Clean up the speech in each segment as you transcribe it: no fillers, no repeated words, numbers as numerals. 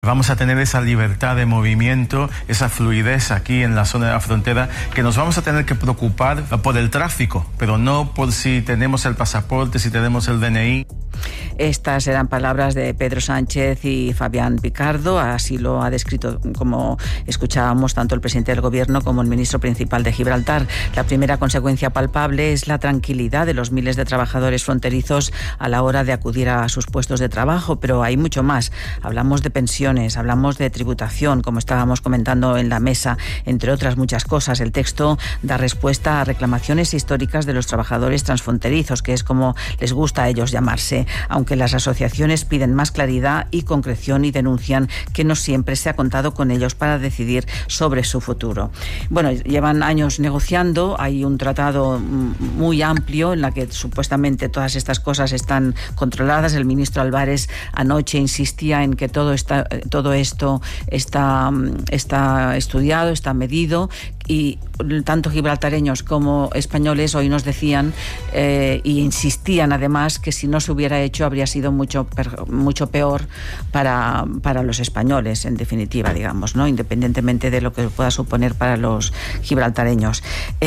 Vamos a tener esa libertad de movimiento, esa fluidez aquí en la zona de la frontera, que nos vamos a tener que preocupar por el tráfico, pero no por si tenemos el pasaporte, si tenemos el DNI. Estas eran palabras de Pedro Sánchez y Fabián Picardo, así lo ha descrito, como escuchábamos, tanto el presidente del Gobierno como el ministro principal de Gibraltar. La primera consecuencia palpable es la tranquilidad de los miles de trabajadores fronterizos a la hora de acudir a sus puestos de trabajo, pero hay mucho más. Hablamos de pensiones, hablamos de tributación, como estábamos comentando en la mesa, entre otras muchas cosas. El texto da respuesta a reclamaciones históricas de los trabajadores transfronterizos, que es como les gusta a ellos llamarse, aunque las asociaciones piden más claridad y concreción y denuncian que no siempre se ha contado con ellos para decidir sobre su futuro. Bueno, llevan años negociando, hay un tratado muy amplio en la que supuestamente todas estas cosas están controladas. El ministro Álvarez anoche insistía en que todo esto está estudiado, está medido, y tanto gibraltareños como españoles hoy nos decían e insistían además que si no se hubiera hecho habría sido mucho peor para los españoles, en definitiva, digamos, ¿no? Independientemente de lo que pueda suponer para los gibraltareños.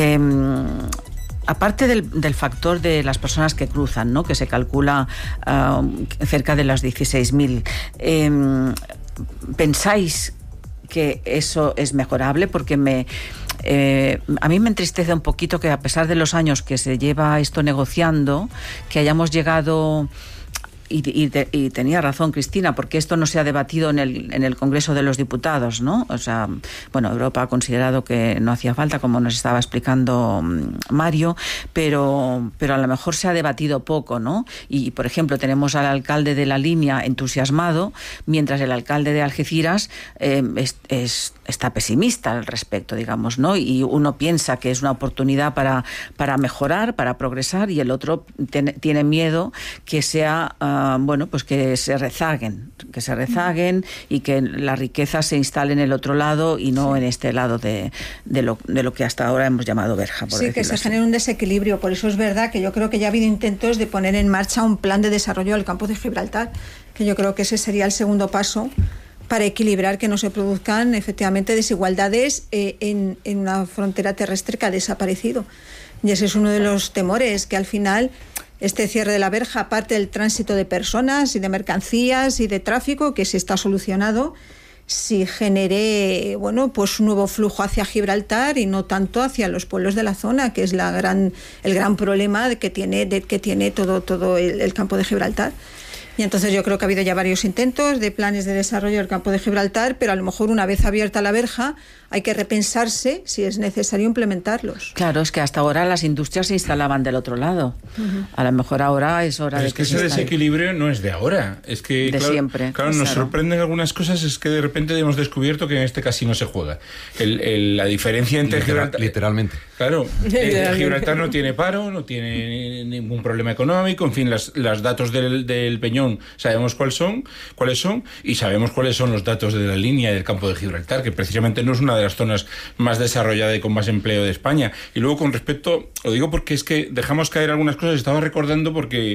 Aparte del factor de las personas que cruzan, ¿no?, que se calcula cerca de las 16.000, ¿pensáis que eso es mejorable? Porque a mí me entristece un poquito que, a pesar de los años que se lleva esto negociando, que hayamos llegado... Y tenía razón Cristina, porque esto no se ha debatido en el Congreso de los Diputados, ¿no? O sea, bueno, Europa ha considerado que no hacía falta, como nos estaba explicando Mario, pero a lo mejor se ha debatido poco, ¿no? Y, por ejemplo, tenemos al alcalde de La Línea entusiasmado, mientras el alcalde de Algeciras está pesimista al respecto, digamos, ¿no? Y uno piensa que es una oportunidad para mejorar, para progresar, y el otro tiene miedo que sea... bueno, pues que se rezaguen y que la riqueza se instale en el otro lado y no en este lado de lo que hasta ahora hemos llamado verja, por decirlo que se así. genere un desequilibrio. Por eso es verdad que yo creo que ya ha habido intentos de poner en marcha un plan de desarrollo del campo de Gibraltar, que yo creo que ese sería el segundo paso para equilibrar, que no se produzcan efectivamente desigualdades en una frontera terrestre que ha desaparecido. Y ese es uno de los temores, que al final este cierre de la verja, aparte del tránsito de personas y de mercancías y de tráfico, que se está solucionado, si genere, bueno, pues un nuevo flujo hacia Gibraltar y no tanto hacia los pueblos de la zona, que es el gran problema que tiene todo el campo de Gibraltar. Y entonces yo creo que ha habido ya varios intentos de planes de desarrollo del campo de Gibraltar, pero a lo mejor una vez abierta la verja hay que repensarse si es necesario implementarlos. Claro, es que hasta ahora las industrias se instalaban del otro lado. A lo mejor ahora es hora de que ese desequilibrio no es de ahora. Es que, de siempre. Claro, nos sorprenden algunas cosas, es que de repente hemos descubierto que en este casino se juega. La diferencia entre Gibraltar... Literalmente. Claro, Gibraltar no tiene paro, no tiene ningún problema económico, en fin, los datos del Peñón sabemos cuáles son, y sabemos cuáles son los datos de La Línea y del campo de Gibraltar, que precisamente no es una de las zonas más desarrolladas y con más empleo de España. Y luego, con respecto, lo digo porque es que dejamos caer algunas cosas, estaba recordando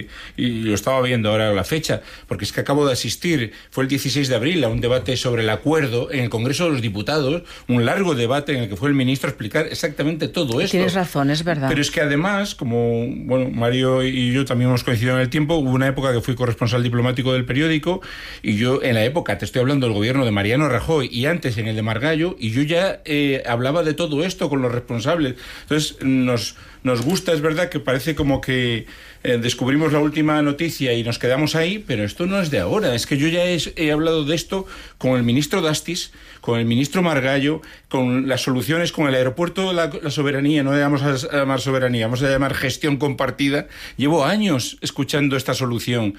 y lo estaba viendo ahora la fecha, porque es que acabo de asistir, fue el 16 de abril, a un debate sobre el acuerdo en el Congreso de los Diputados, un largo debate en el que fue el ministro a explicar exactamente todo esto. Tienes razón, es verdad. Pero es que además, como Mario y yo también hemos coincidido en el tiempo, hubo una época que fui corresponsal diplomático del periódico, y yo en la época, te estoy hablando del gobierno de Mariano Rajoy, y antes en el de Margallo, y yo ya hablaba de todo esto con los responsables. Entonces nos gusta, es verdad que parece como que descubrimos la última noticia y nos quedamos ahí, pero esto no es de ahora. Es que yo ya he hablado de esto con el ministro Dastis, con el ministro Margallo, con las soluciones, con el aeropuerto, la soberanía, no le vamos a llamar soberanía, vamos a llamar gestión compartida. Llevo años escuchando esta solución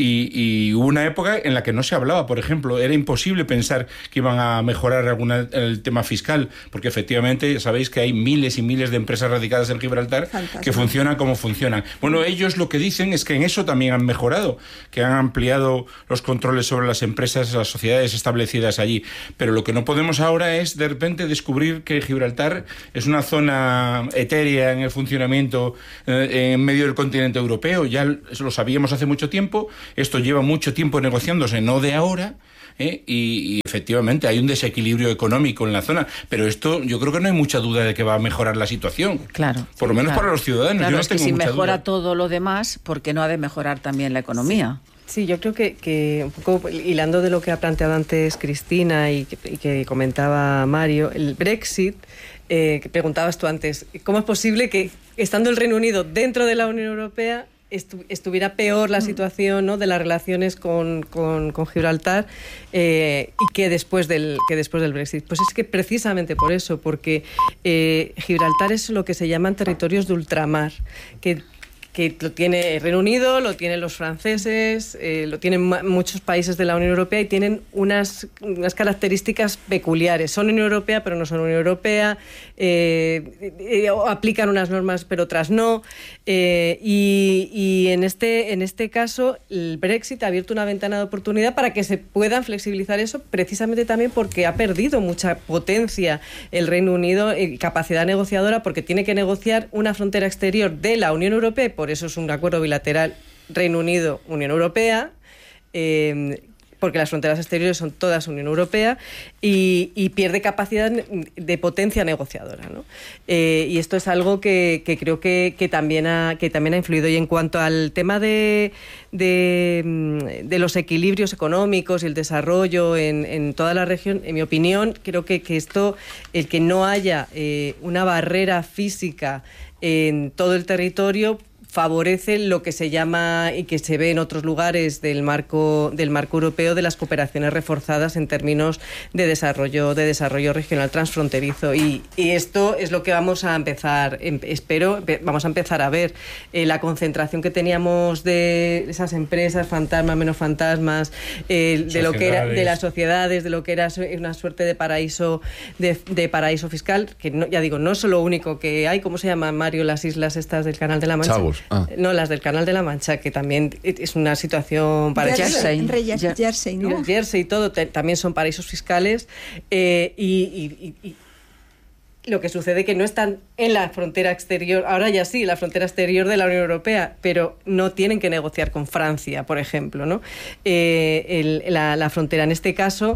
y hubo una época en la que no se hablaba, por ejemplo, era imposible pensar que iban a mejorar el tema fiscal, porque efectivamente sabéis que hay miles y miles de empresas radicadas en Gibraltar que funcionan como funcionan. Bueno, ellos lo que dicen es que en eso también han mejorado, que han ampliado los controles sobre las empresas, las sociedades establecidas allí, pero lo que no podemos ahora es de repente descubrir que Gibraltar es una zona etérea en el funcionamiento en medio del continente europeo. Ya eso lo sabíamos hace mucho tiempo, esto lleva mucho tiempo negociándose, no de ahora. y efectivamente hay un desequilibrio económico en la zona, pero esto yo creo que no hay mucha duda de que va a mejorar la situación. Claro. Por lo menos para los ciudadanos. Claro, yo no es que tengo si mucha mejora duda. todo lo demás, ¿por qué no ha de mejorar también la economía? Sí, yo creo que un poco hilando de lo que ha planteado antes Cristina y que comentaba Mario, el Brexit, que preguntabas tú antes, ¿cómo es posible que estando el Reino Unido dentro de la Unión Europea estuviera peor la situación, ¿no?, de las relaciones con Gibraltar y que después del Brexit? Pues es que precisamente por eso, porque Gibraltar es lo que se llaman territorios de ultramar, que lo tiene el Reino Unido, lo tienen los franceses, lo tienen muchos países de la Unión Europea y tienen unas características peculiares. Son Unión Europea, pero no son Unión Europea, aplican unas normas, pero otras no. Y en este caso, el Brexit ha abierto una ventana de oportunidad para que se puedan flexibilizar eso, precisamente también porque ha perdido mucha potencia el Reino Unido y capacidad negociadora, porque tiene que negociar una frontera exterior de la Unión Europea. Por eso es un acuerdo bilateral Reino Unido-Unión Europea, porque las fronteras exteriores son todas Unión Europea, y pierde capacidad de potencia negociadora, ¿no? Y esto es algo que creo que también ha influido. Y en cuanto al tema de los equilibrios económicos y el desarrollo en toda la región, en mi opinión, creo que esto, el que no haya una barrera física en todo el territorio, favorece lo que se llama y que se ve en otros lugares del marco europeo de las cooperaciones reforzadas en términos de desarrollo regional transfronterizo. Y esto es lo que vamos a empezar, vamos a empezar a ver. La concentración que teníamos de esas empresas, fantasmas, menos fantasmas, de lo que era de las sociedades, de lo que era una suerte de paraíso fiscal, que no, ya digo, no es lo único que hay. ¿Cómo se llaman, Mario, las islas estas del Canal de la Mancha? Chagos. No, las del Canal de la Mancha, que también es una situación parecida. Jersey, ¿no? Jersey y todo también son paraísos fiscales, y lo que sucede es que no están en la frontera exterior, ahora ya sí, la frontera exterior de la Unión Europea, pero no tienen que negociar con Francia, por ejemplo, ¿no? La frontera, en este caso,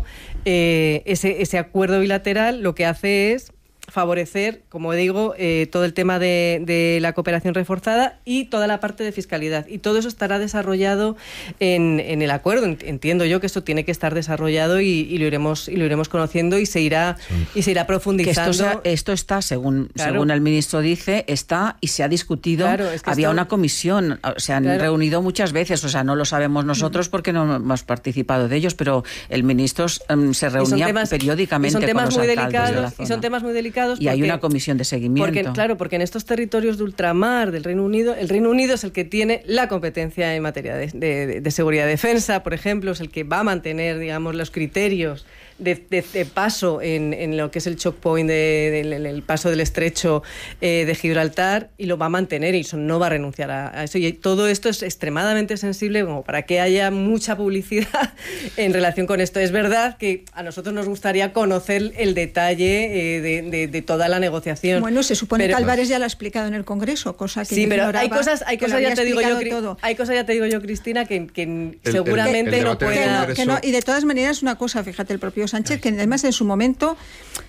ese acuerdo bilateral lo que hace es favorecer, como digo, todo el tema de la cooperación reforzada y toda la parte de fiscalidad. Y todo eso estará desarrollado en el acuerdo. Entiendo yo que esto tiene que estar desarrollado y lo iremos conociendo y se irá profundizando. Que esto está, según el ministro dice, está y se ha discutido. Claro, es que había una comisión, se han reunido muchas veces, o sea, no lo sabemos nosotros porque no hemos participado de ellos, pero el ministro se reunía periódicamente con los alcaldes de la zona. Y son temas muy delicados. Y hay una comisión de seguimiento. Porque en estos territorios de ultramar del Reino Unido, el Reino Unido es el que tiene la competencia en materia de seguridad y defensa, por ejemplo, es el que va a mantener, digamos, los criterios de paso en lo que es el choke point, el paso del estrecho de Gibraltar, y lo va a mantener y no va a renunciar a eso. Y todo esto es extremadamente sensible como para que haya mucha publicidad en relación con esto. Es verdad que a nosotros nos gustaría conocer el detalle de toda la negociación. Bueno, se supone que Álvarez ya lo ha explicado en el Congreso, cosa que sí, pero hay cosas ya te digo yo, Cristina, que seguramente no pueda. Y de todas maneras, una cosa, fíjate, el propio Sánchez, que además en su momento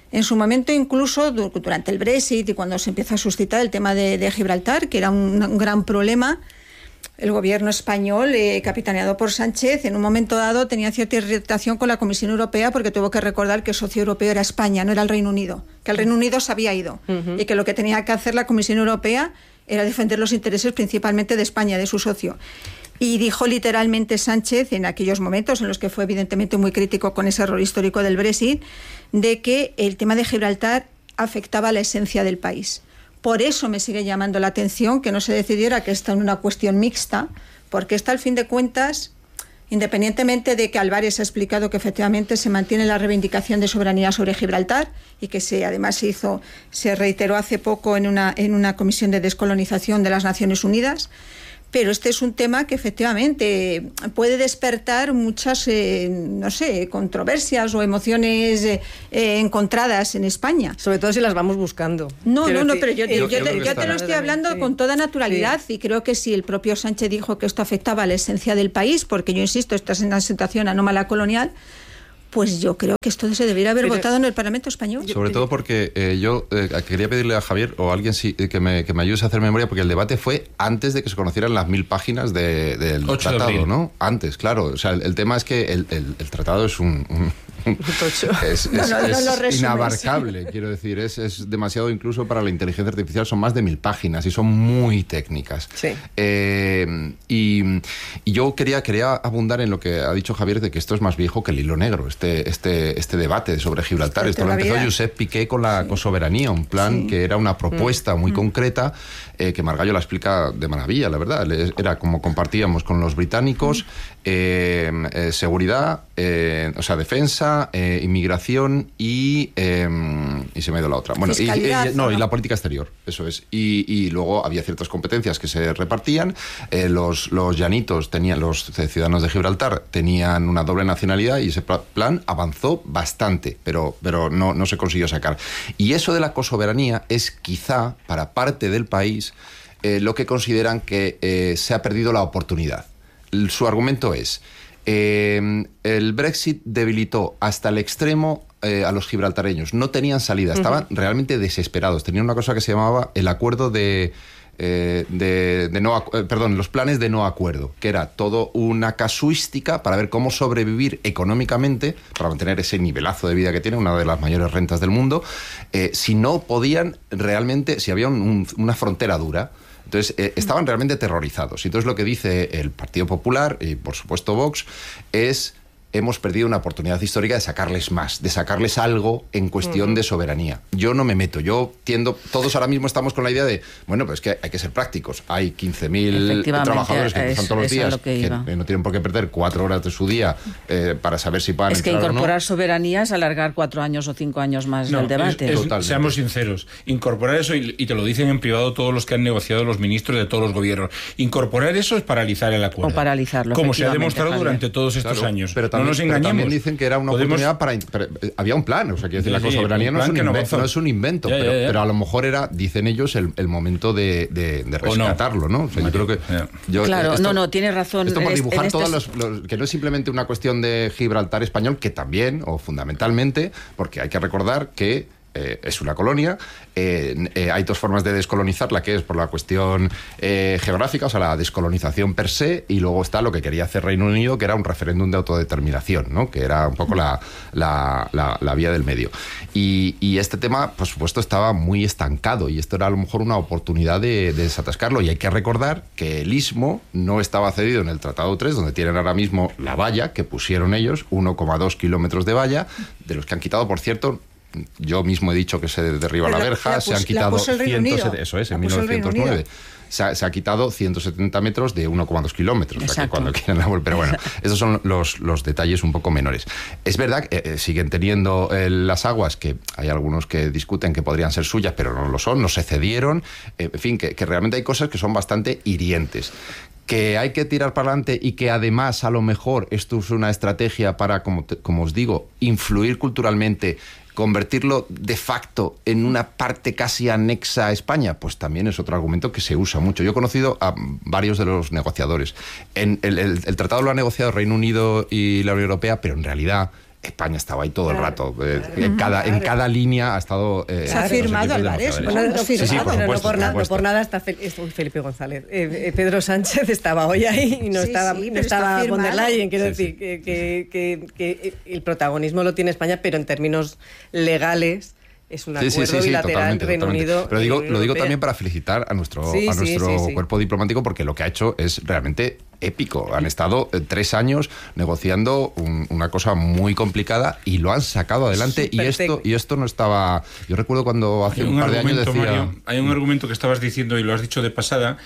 incluso durante el Brexit y cuando se empieza a suscitar el tema de Gibraltar, que era un gran problema, el gobierno español, capitaneado por Sánchez, en un momento dado tenía cierta irritación con la Comisión Europea porque tuvo que recordar que el socio europeo era España, no era el Reino Unido, que el Reino Unido se había ido y que lo que tenía que hacer la Comisión Europea era defender los intereses principalmente de España, de su socio. Y dijo literalmente Sánchez, en aquellos momentos en los que fue evidentemente muy crítico con ese error histórico del Brexit, de que el tema de Gibraltar afectaba a la esencia del país. Por eso me sigue llamando la atención que no se decidiera que está en una cuestión mixta, porque está, al fin de cuentas, independientemente de que Álvarez ha explicado que efectivamente se mantiene la reivindicación de soberanía sobre Gibraltar y que además se reiteró hace poco en una comisión de descolonización de las Naciones Unidas. Pero este es un tema que efectivamente puede despertar muchas, controversias o emociones encontradas en España. Sobre todo si las vamos buscando. Pero yo te lo estoy hablando con toda naturalidad, y creo que si el propio Sánchez dijo que esto afectaba a la esencia del país, porque yo insisto, esta es una situación anómala colonial, pues yo creo que esto se debería haber votado en el Parlamento español. Sobre todo porque yo quería pedirle a Javier o a alguien que me ayude a hacer memoria, porque el debate fue antes de que se conocieran las 1000 páginas del tratado, ¿no? Antes, claro. O sea, el tema es que el tratado es es inabarcable, quiero decir, es demasiado incluso para la inteligencia artificial, son más de 1000 páginas y son muy técnicas. Sí. Y yo quería abundar en lo que ha dicho Javier, de que esto es más viejo que el hilo negro, este debate sobre Gibraltar. Esto lo empezó Josep Piqué con la cosoberanía, un plan que era una propuesta muy concreta, que Margallo la explica de maravilla, la verdad. Era como compartíamos con los británicos, seguridad, o sea, defensa, inmigración y se me ha ido la otra. Bueno, y la política exterior, eso es. Y luego había ciertas competencias que se repartían. Los llanitos los ciudadanos de Gibraltar tenían una doble nacionalidad y ese plan avanzó bastante, pero no se consiguió sacar. Y eso de la cosoberanía es quizá para parte del país lo que consideran que se ha perdido la oportunidad. Su argumento es: el Brexit debilitó hasta el extremo a los gibraltareños. No tenían salida, estaban realmente desesperados. Tenían una cosa que se llamaba el acuerdo los planes de no acuerdo, que era todo una casuística para ver cómo sobrevivir económicamente, para mantener ese nivelazo de vida que tiene, una de las mayores rentas del mundo, si no podían realmente, si había una frontera dura. Entonces, estaban realmente aterrorizados. Y entonces lo que dice el Partido Popular, y por supuesto Vox, es: hemos perdido una oportunidad histórica de sacarles más, de sacarles algo en cuestión de soberanía. Yo no me meto, yo tiendo, todos ahora mismo estamos con la idea de, bueno, pues es que hay que ser prácticos. Hay 15.000 trabajadores que están todos los días, que no tienen por qué perder 4 horas de su día para saber si van a entrar o no. Es que incorporar soberanía es alargar 4 años o 5 años más del debate. Seamos sinceros, incorporar eso, y te lo dicen en privado todos los que han negociado, los ministros de todos los gobiernos, incorporar eso es paralizar el acuerdo. O paralizarlo, como se ha demostrado durante todos estos años. Pero también, no nos engañemos. También dicen que era una oportunidad había un plan, o sea, quiero decir, la cosoberanía no es un invento, pero a lo mejor era, dicen ellos, el momento de rescatarlo, ¿no? O sea, yo creo que... tienes razón. Esto por dibujar que no es simplemente una cuestión de Gibraltar español, que también, o fundamentalmente, porque hay que recordar que es una colonia. Hay 2 formas de descolonizarla, que es por la cuestión geográfica, o sea, la descolonización per se, y luego está lo que quería hacer Reino Unido, que era un referéndum de autodeterminación, ¿no? Que era un poco la vía del medio. Y este tema, por supuesto, estaba muy estancado, y esto era a lo mejor una oportunidad de desatascarlo. Y hay que recordar que el istmo no estaba cedido en el Tratado 3, donde tienen ahora mismo la valla que pusieron ellos, 1,2 kilómetros de valla, de los que han quitado, por cierto, yo mismo he dicho que se derriba la verja, se han quitado 170, eso es, en 1909. Se ha quitado 170 metros de 1,2 kilómetros. O sea, que cuando quieran la vuelven. Pero bueno, esos son los detalles un poco menores. Es verdad que siguen teniendo las aguas, que hay algunos que discuten que podrían ser suyas, pero no lo son, no se cedieron. En fin, que realmente hay cosas que son bastante hirientes. Que hay que tirar para adelante y que además a lo mejor esto es una estrategia para, como os digo, influir culturalmente, convertirlo de facto en una parte casi anexa a España, pues también es otro argumento que se usa mucho. Yo he conocido a varios de los negociadores. El tratado lo ha negociado Reino Unido y la Unión Europea, pero en realidad España estaba ahí todo el rato. En cada línea ha estado... se ha firmado, Álvarez. No por nada está Felipe González. Pedro Sánchez estaba hoy ahí y no estaba von der Leyen. Quiero decir que el protagonismo lo tiene España, pero en términos legales es un acuerdo bilateral Reino Unido. Pero lo digo también para felicitar a nuestro cuerpo diplomático, porque lo que ha hecho es realmente épico. Han estado 3 años negociando una cosa muy complicada y lo han sacado adelante. Y esto no estaba... Yo recuerdo cuando hace un par de años decía... Mario, hay un argumento que estabas diciendo y lo has dicho de pasada,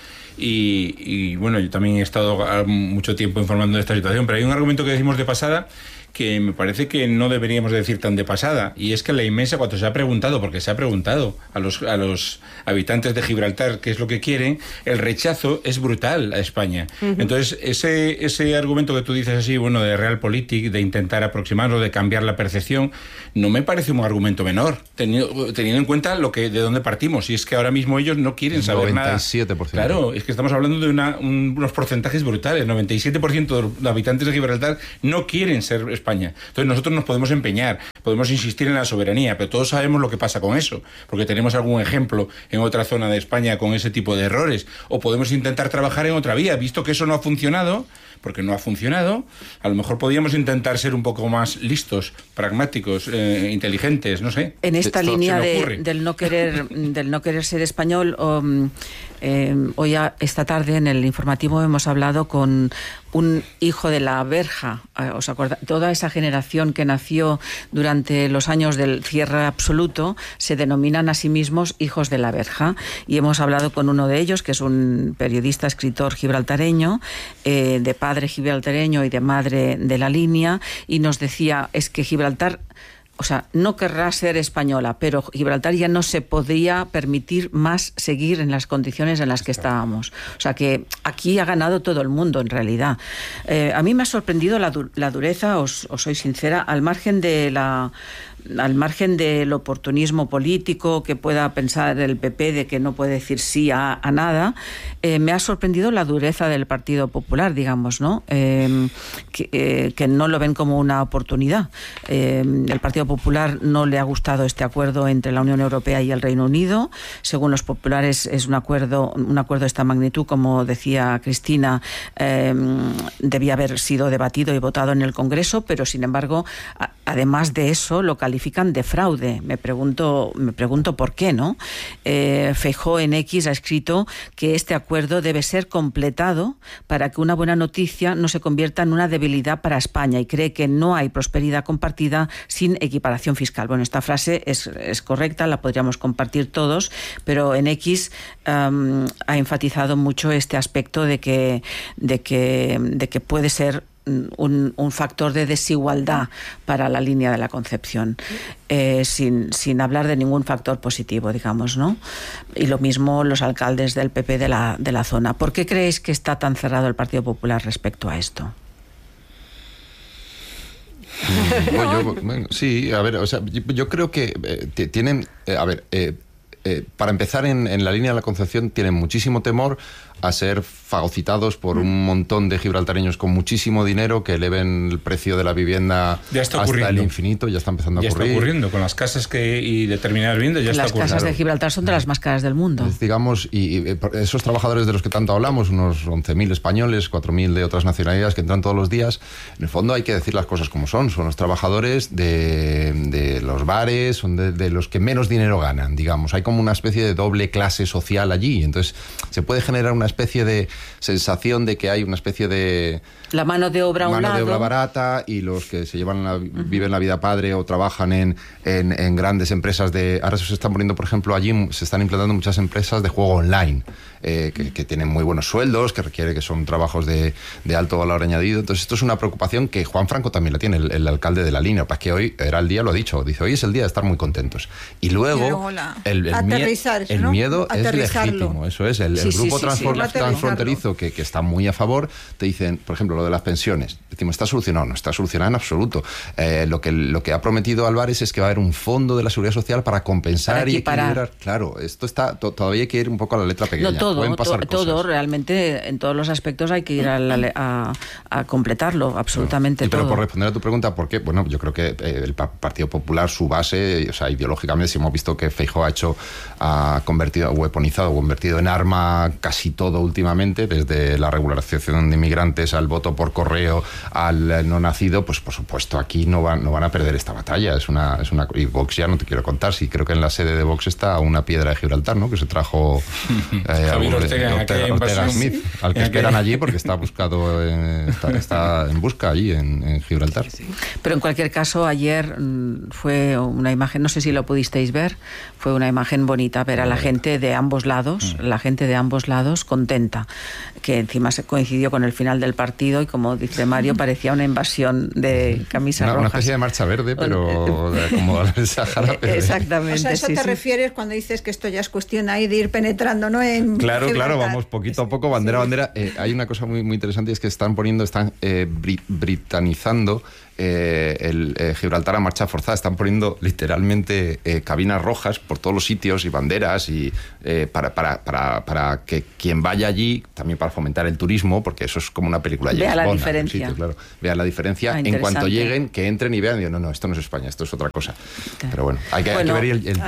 y bueno, yo también he estado mucho tiempo informando de esta situación, pero hay un argumento que decimos de pasada que me parece que no deberíamos decir tan de pasada, y es que la inmensa, cuando se ha preguntado, porque se ha preguntado a los habitantes de Gibraltar qué es lo que quieren, el rechazo es brutal a España. Entonces, ese argumento que tú dices así, bueno, de realpolitik, de intentar aproximarlo, de cambiar la percepción, no me parece un argumento menor, teniendo en cuenta de dónde partimos, y es que ahora mismo ellos no quieren saber 97%. Nada. Claro, es que estamos hablando de unos porcentajes brutales. 97% de los habitantes de Gibraltar no quieren ser España. Entonces nosotros nos podemos empeñar, podemos insistir en la soberanía, pero todos sabemos lo que pasa con eso, porque tenemos algún ejemplo en otra zona de España con ese tipo de errores, o podemos intentar trabajar en otra vía, visto que eso no ha funcionado, porque no ha funcionado, a lo mejor podríamos intentar ser un poco más listos, pragmáticos, inteligentes, no sé. En esta línea del no querer ser español, hoy esta tarde en el informativo hemos hablado con un hijo de la verja. ¿Os acordáis? Toda esa generación que nació durante los años del cierre absoluto se denominan a sí mismos hijos de la verja, y hemos hablado con uno de ellos, que es un periodista, escritor gibraltareño, de padre gibraltareño y de madre de la línea, y nos decía, es que Gibraltar, o sea, no querrá ser española, pero Gibraltar ya no se podría permitir más seguir en las condiciones en las que estábamos. O sea, que aquí ha ganado todo el mundo, en realidad. A mí me ha sorprendido la dureza, os soy sincera, al margen del oportunismo político que pueda pensar el PP de que no puede decir sí a nada, me ha sorprendido la dureza del Partido Popular, digamos, ¿no? Que no lo ven como una oportunidad. El Partido Popular no le ha gustado este acuerdo entre la Unión Europea y el Reino Unido. Según los populares, es un acuerdo de esta magnitud, como decía Cristina, debía haber sido debatido y votado en el Congreso, pero sin embargo, además de eso, lo califican de fraude. Me pregunto por qué, ¿no? Feijóo en X ha escrito que este acuerdo debe ser completado para que una buena noticia no se convierta en una debilidad para España, y cree que no hay prosperidad compartida sin equiparación fiscal. Bueno, esta frase es correcta, la podríamos compartir todos, pero en X ha enfatizado mucho este aspecto de que puede ser un factor de desigualdad para la línea de la Concepción, sin hablar de ningún factor positivo, digamos, ¿no? Y lo mismo los alcaldes del PP de la zona. ¿Por qué creéis que está tan cerrado el Partido Popular respecto a esto? Sí, a ver, o sea, yo creo que tienen, para empezar, en la línea de la Concepción tienen muchísimo temor a ser fagocitados por un montón de gibraltareños con muchísimo dinero que eleven el precio de la vivienda hasta el infinito. Ya está empezando a ocurrir. Ya está ocurriendo con las casas y determinadas viviendas. Las casas de Gibraltar son de las más caras del mundo. Digamos, y esos trabajadores de los que tanto hablamos, unos 11.000 españoles, 4.000 de otras nacionalidades que entran todos los días, en el fondo hay que decir las cosas como son. Son los trabajadores de los bares, son de los que menos dinero ganan, digamos. Hay como una especie de doble clase social allí. Entonces se puede generar una especie de sensación de que hay una especie de la mano de obra barata, y los que se viven la vida padre o trabajan en grandes empresas ahora se están poniendo, por ejemplo, allí se están implantando muchas empresas de juego online que tienen muy buenos sueldos, que son trabajos de alto valor añadido. Entonces esto es una preocupación que Juan Franco también la tiene, el alcalde de la línea, para que hoy era el día, lo ha dicho, dice, hoy es el día de estar muy contentos. Y luego el miedo es legítimo, eso es, el grupo transfronterizo que está muy a favor, te dicen, por ejemplo, lo de las pensiones, decimos, ¿está solucionado? No está solucionado en absoluto. Lo que ha prometido Álvarez es que va a haber un fondo de la Seguridad Social para compensar y equilibrar. Claro, esto está todavía hay que ir un poco a la letra pequeña. No, todo, realmente, en todos los aspectos hay que ir a completarlo, absolutamente todo. Pero por responder a tu pregunta, ¿por qué? Bueno, yo creo que el Partido Popular, su base, o sea, ideológicamente, si hemos visto que Feijóo ha convertido en arma casi todo últimamente, desde la regularización de inmigrantes al voto por correo, al no nacido, pues por supuesto aquí no van a perder esta batalla. Y Vox ya no te quiero contar, si creo que en la sede de Vox está una piedra de Gibraltar, ¿no? Que se trajo Ortega Smith, al que esperan allí porque está buscado, está en busca allí en Gibraltar. Sí. Pero en cualquier caso, ayer fue una imagen, no sé si lo pudisteis ver, fue una imagen bonita ver a la gente de ambos lados, contenta, que encima se coincidió con el final del partido y, como dice Mario, parecía una invasión de camisas rojas. Una especie de marcha verde, pero como el Sahara. Exactamente. O sea, eso te refieres cuando dices que esto ya es cuestión ahí de ir penetrando, ¿no? Claro, vamos poquito a poco, bandera a bandera. Hay una cosa muy, muy interesante, y es que están britanizando Gibraltar a marcha forzada. Están poniendo literalmente cabinas rojas por todos los sitios y banderas y para que quien vaya allí, también para fomentar el turismo, porque eso es como una película. Vea la diferencia. Sitio, claro. Vea la diferencia en cuanto lleguen, que entren y vean, digo, no, esto no es España, esto es otra cosa. Claro. Pero bueno, hay que ver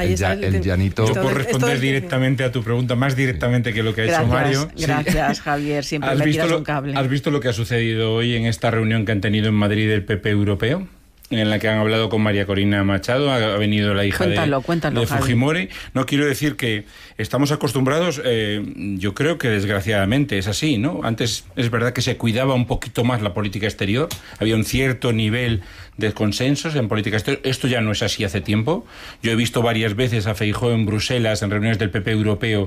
el llanito. Yo puedo responder directamente a tu pregunta, más directamente que lo que ha hecho Mario. Gracias, Javier, siempre me tiras un cable. ¿Has visto lo que ha sucedido hoy en esta reunión que han tenido en Madrid del PP europeo? En la que han hablado con María Corina Machado, ha venido la hija de Fujimori. No, quiero decir que estamos acostumbrados, yo creo que desgraciadamente es así, ¿no? Antes es verdad que se cuidaba un poquito más la política exterior, había un cierto nivel de consensos en política exterior. Esto ya no es así hace tiempo. Yo he visto varias veces a Feijóo en Bruselas, en reuniones del PP europeo,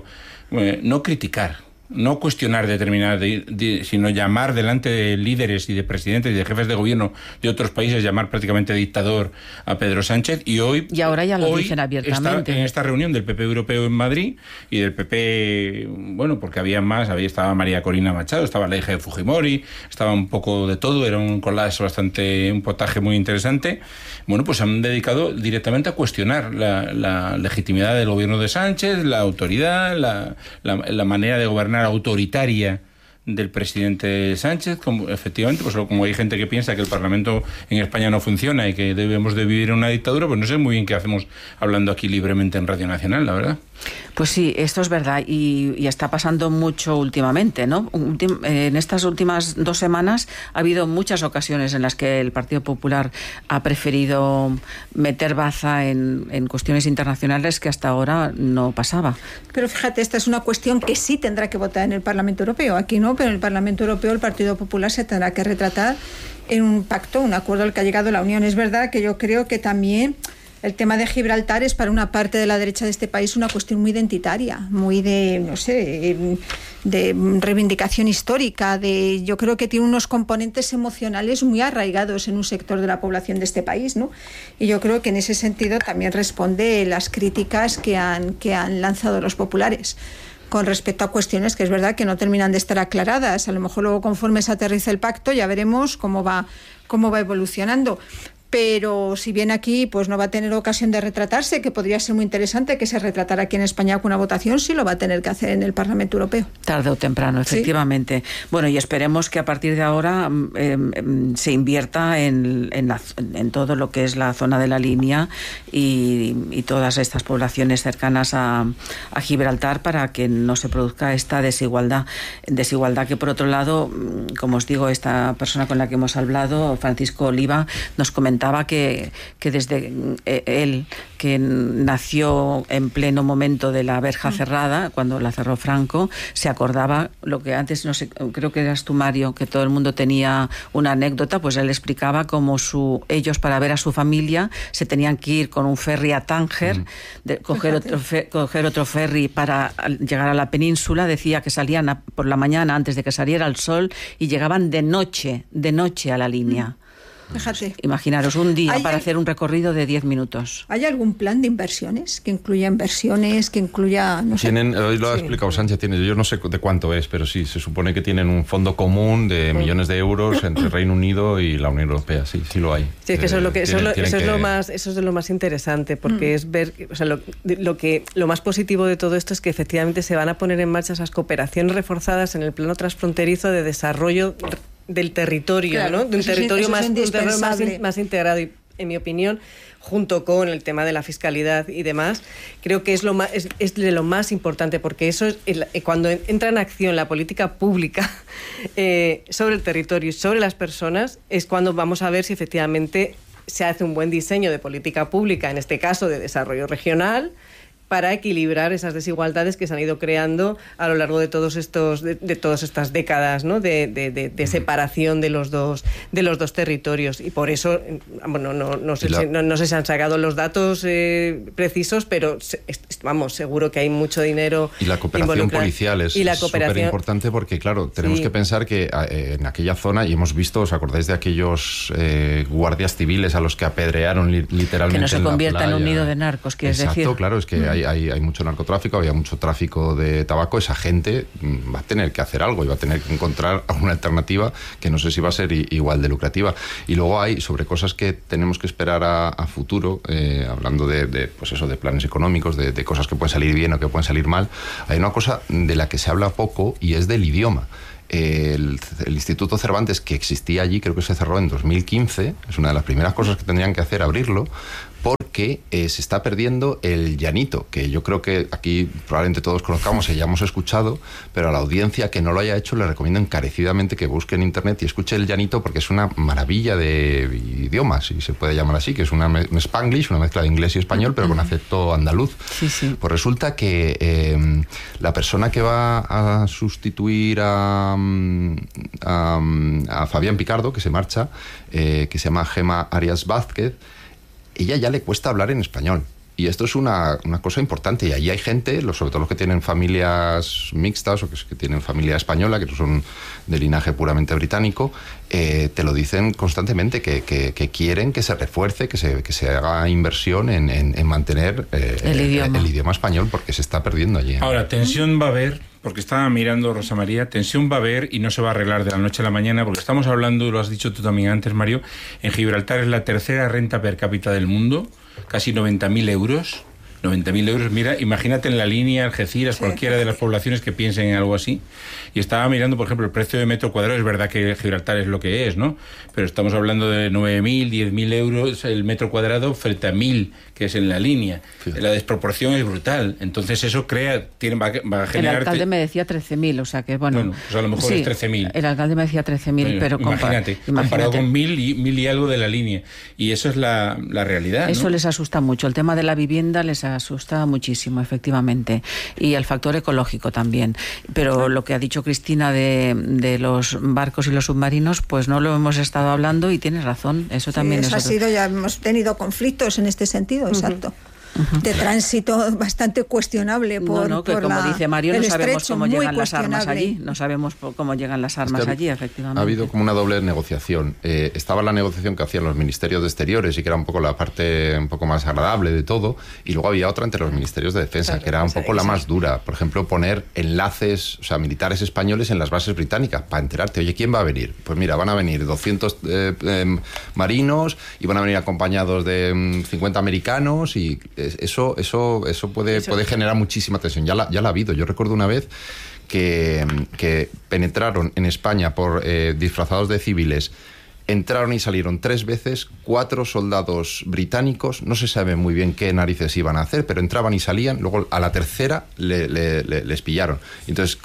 no criticar, no cuestionar determinadas, sino llamar delante de líderes y de presidentes y de jefes de gobierno de otros países, llamar prácticamente dictador a Pedro Sánchez. Y ahora ya lo dicen abiertamente. En esta reunión del PP europeo en Madrid y del PP, bueno, porque había más, estaba María Corina Machado, estaba la hija de Fujimori, estaba un poco de todo, era un collage un potaje muy interesante. Bueno, pues han dedicado directamente a cuestionar la legitimidad del gobierno de Sánchez, la autoridad, la manera de gobernar autoritaria del presidente Sánchez. Efectivamente, pues como hay gente que piensa que el Parlamento en España no funciona y que debemos de vivir en una dictadura, pues no sé muy bien qué hacemos hablando aquí libremente en Radio Nacional, la verdad. Pues sí, esto es verdad y está pasando mucho últimamente, ¿no? En estas últimas 2 semanas ha habido muchas ocasiones en las que el Partido Popular ha preferido meter baza en cuestiones internacionales que hasta ahora no pasaba. Pero fíjate, esta es una cuestión que sí tendrá que votar en el Parlamento Europeo. Aquí no, pero en el Parlamento Europeo el Partido Popular se tendrá que retratar en un pacto, un acuerdo al que ha llegado la Unión. Es verdad que yo creo que también el tema de Gibraltar es para una parte de la derecha de este país una cuestión muy identitaria, muy de, no sé, de reivindicación histórica, yo creo que tiene unos componentes emocionales muy arraigados en un sector de la población de este país, ¿no? Y yo creo que en ese sentido también responde las críticas que han lanzado los populares con respecto a cuestiones que es verdad que no terminan de estar aclaradas. A lo mejor luego, conforme se aterriza el pacto, ya veremos cómo va evolucionando. Pero si bien aquí pues no va a tener ocasión de retratarse, que podría ser muy interesante que se retratara aquí en España con una votación, sí lo va a tener que hacer en el Parlamento Europeo. Tarde o temprano, efectivamente. ¿Sí? Bueno, y esperemos que a partir de ahora se invierta en todo lo que es la zona de la línea y todas estas poblaciones cercanas a Gibraltar para que no se produzca esta desigualdad que, por otro lado, como os digo, esta persona con la que hemos hablado, Francisco Oliva, nos comentaba que desde él, que nació en pleno momento de la verja cerrada, cuando la cerró Franco, se acordaba lo que antes, no sé, creo que eras tú, Mario, que todo el mundo tenía una anécdota, pues él explicaba cómo ellos, para ver a su familia, se tenían que ir con un ferry a Tánger, coger otro ferry para llegar a la península. Decía que salían por la mañana antes de que saliera el sol y llegaban de noche a la línea. Fíjate. Imaginaros un día para hacer un recorrido de 10 minutos. ¿Hay algún plan de inversiones que incluya no sé? Hoy lo ha explicado Sánchez, yo no sé de cuánto es, pero sí, se supone que tienen un fondo común de millones de euros entre Reino Unido y la Unión Europea, sí lo hay. Sí, es que eso es lo más interesante, porque es ver, o sea, lo más positivo de todo esto es que efectivamente se van a poner en marcha esas cooperaciones reforzadas en el plano transfronterizo de desarrollo del territorio, claro, ¿no? De un territorio más integrado y, en mi opinión, junto con el tema de la fiscalidad y demás, creo que es de lo más importante, porque eso es cuando entra en acción la política pública sobre el territorio y sobre las personas, es cuando vamos a ver si efectivamente se hace un buen diseño de política pública, en este caso de desarrollo regional, para equilibrar esas desigualdades que se han ido creando a lo largo de todas estas décadas, ¿no? de separación de los dos territorios. Y por eso, bueno, no sé si han sacado los datos precisos, pero vamos, seguro que hay mucho dinero. Y la cooperación policial es súper importante porque, claro, tenemos que pensar que en aquella zona, y hemos visto, ¿os acordáis de aquellos guardias civiles a los que apedrearon literalmente? Que no se convierta en un nido de narcos, quieres decir. Exacto, claro, es que hay mucho narcotráfico, había mucho tráfico de tabaco. Esa gente va a tener que hacer algo y va a tener que encontrar una alternativa que no sé si va a ser igual de lucrativa. Y luego hay sobre cosas que tenemos que esperar a futuro, hablando pues eso, de planes económicos, de cosas que pueden salir bien o que pueden salir mal. Hay una cosa de la que se habla poco y es del idioma. El Instituto Cervantes, que existía allí, creo que se cerró en 2015, es una de las primeras cosas que tendrían que hacer, abrirlo, porque se está perdiendo el llanito, que yo creo que aquí probablemente todos conozcamos y hayamos escuchado, pero a la audiencia que no lo haya hecho le recomiendo encarecidamente que busque en internet y escuche el llanito, porque es una maravilla de idioma, si se puede llamar así, que es un spanglish, una mezcla de inglés y español, pero con acento andaluz. Sí. Pues resulta que la persona que va a sustituir a Fabián Picardo, que se marcha, que se llama Gemma Arias Vázquez, ella ya le cuesta hablar en español. Y esto es una cosa importante. Y allí hay gente, sobre todo los que tienen familias mixtas o que tienen familia española, que no son de linaje puramente británico, te lo dicen constantemente, que quieren que se refuerce, que se haga inversión en mantener el idioma español, porque se está perdiendo allí. Ahora, tensión va a haber, porque estaba mirando Rosa María, tensión va a haber y no se va a arreglar de la noche a la mañana, porque estamos hablando, lo has dicho tú también antes, Mario, en Gibraltar es la tercera renta per cápita del mundo, casi 90.000 euros. 90.000 euros, mira, imagínate en la línea, Algeciras, cualquiera de las poblaciones que piensen en algo así. Y estaba mirando, por ejemplo, el precio de metro cuadrado, es verdad que Gibraltar es lo que es, ¿no? Pero estamos hablando de 9.000, 10.000 euros el metro cuadrado frente a 1.000, que es en la línea. Fíjate. La desproporción es brutal. Entonces eso va a generar... El alcalde me decía 13.000, o sea que, bueno... pues a lo mejor es 13.000. El alcalde me decía 13.000, pero... Imagínate, comparado con 1.000 y algo de la línea. Y eso es la realidad, Eso, ¿no? Les asusta mucho. El tema de la vivienda les asusta muchísimo, efectivamente. Y el factor ecológico también. Pero lo que ha dicho Cristina de los barcos y los submarinos, pues no lo hemos estado hablando y tienes razón. Eso también es... Ya hemos tenido conflictos en este sentido, exacto. De tránsito bastante cuestionable como dice Mario, no sabemos cómo llegan las armas allí. No sabemos cómo llegan las armas allí, efectivamente. Ha habido como una doble negociación. Estaba la negociación que hacían los ministerios de Exteriores y que era un poco la parte un poco más agradable de todo, y luego había otra entre los ministerios de Defensa, que era un poco la más dura. Por ejemplo, poner enlaces, o sea, militares españoles en las bases británicas para enterarte, oye, ¿quién va a venir? Pues mira, van a venir 200 marinos y van a venir acompañados de 50 americanos y... Eso puede generar muchísima tensión. Ya la ha habido. Yo recuerdo una vez que penetraron en España por disfrazados de civiles. Entraron y salieron 3 veces 4 soldados británicos. No se sabe muy bien qué narices iban a hacer, pero entraban y salían. Luego a la tercera les pillaron. Entonces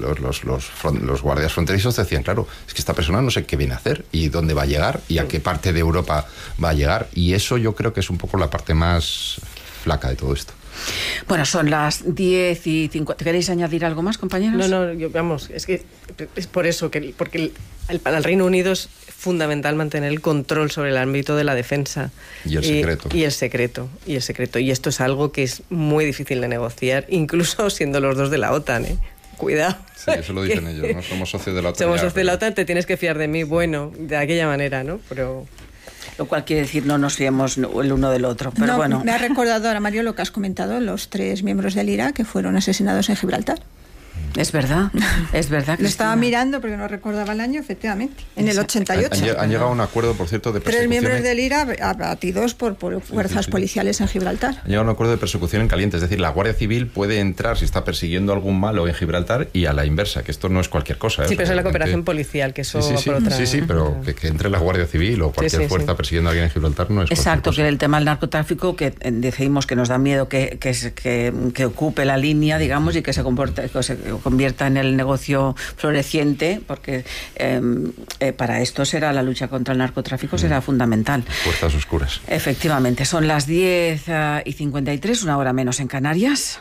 los guardias fronterizos decían, claro, es que esta persona no sé qué viene a hacer y dónde va a llegar y a qué parte de Europa va a llegar. Y eso yo creo que es un poco la parte más flaca de todo esto. Bueno, son las 10:05. ¿Queréis añadir algo más, compañeros? No, vamos, es que es por eso, porque para el Reino Unido es fundamental mantener el control sobre el ámbito de la defensa. Y el secreto. Y el secreto. Y esto es algo que es muy difícil de negociar, incluso siendo los dos de la OTAN, ¿eh? Cuidado. Sí, eso lo dicen ellos, ¿no? Somos socios de la OTAN. Somos socios de la OTAN, te tienes que fiar de mí. Bueno, de aquella manera, ¿no? Pero... Lo cual quiere decir no nos fiemos el uno del otro. Pero bueno. Me ha recordado ahora, Mario, lo que has comentado, los 3 miembros del IRA que fueron asesinados en Gibraltar. Es verdad. Lo estaba mirando porque no recordaba el año, efectivamente. En el 88. Han llegado a un acuerdo, por cierto, de persecución. 3 miembros del IRA abatidos por fuerzas policiales en Gibraltar. Han llegado a un acuerdo de persecución en caliente. Es decir, la Guardia Civil puede entrar si está persiguiendo algún malo en Gibraltar y a la inversa, que esto no es cualquier cosa. Sí, pero eso es la cooperación policial, que eso va por otra... Sí, pero que entre la Guardia Civil o cualquier fuerza persiguiendo a alguien en Gibraltar no es exacto, cosa. Que el tema del narcotráfico, que decimos que nos da miedo que ocupe la línea, digamos, y que se convierta en el negocio floreciente, porque para esto será la lucha contra el narcotráfico, será fundamental. Fuerzas oscuras. Efectivamente, son las 10:53, una hora menos en Canarias.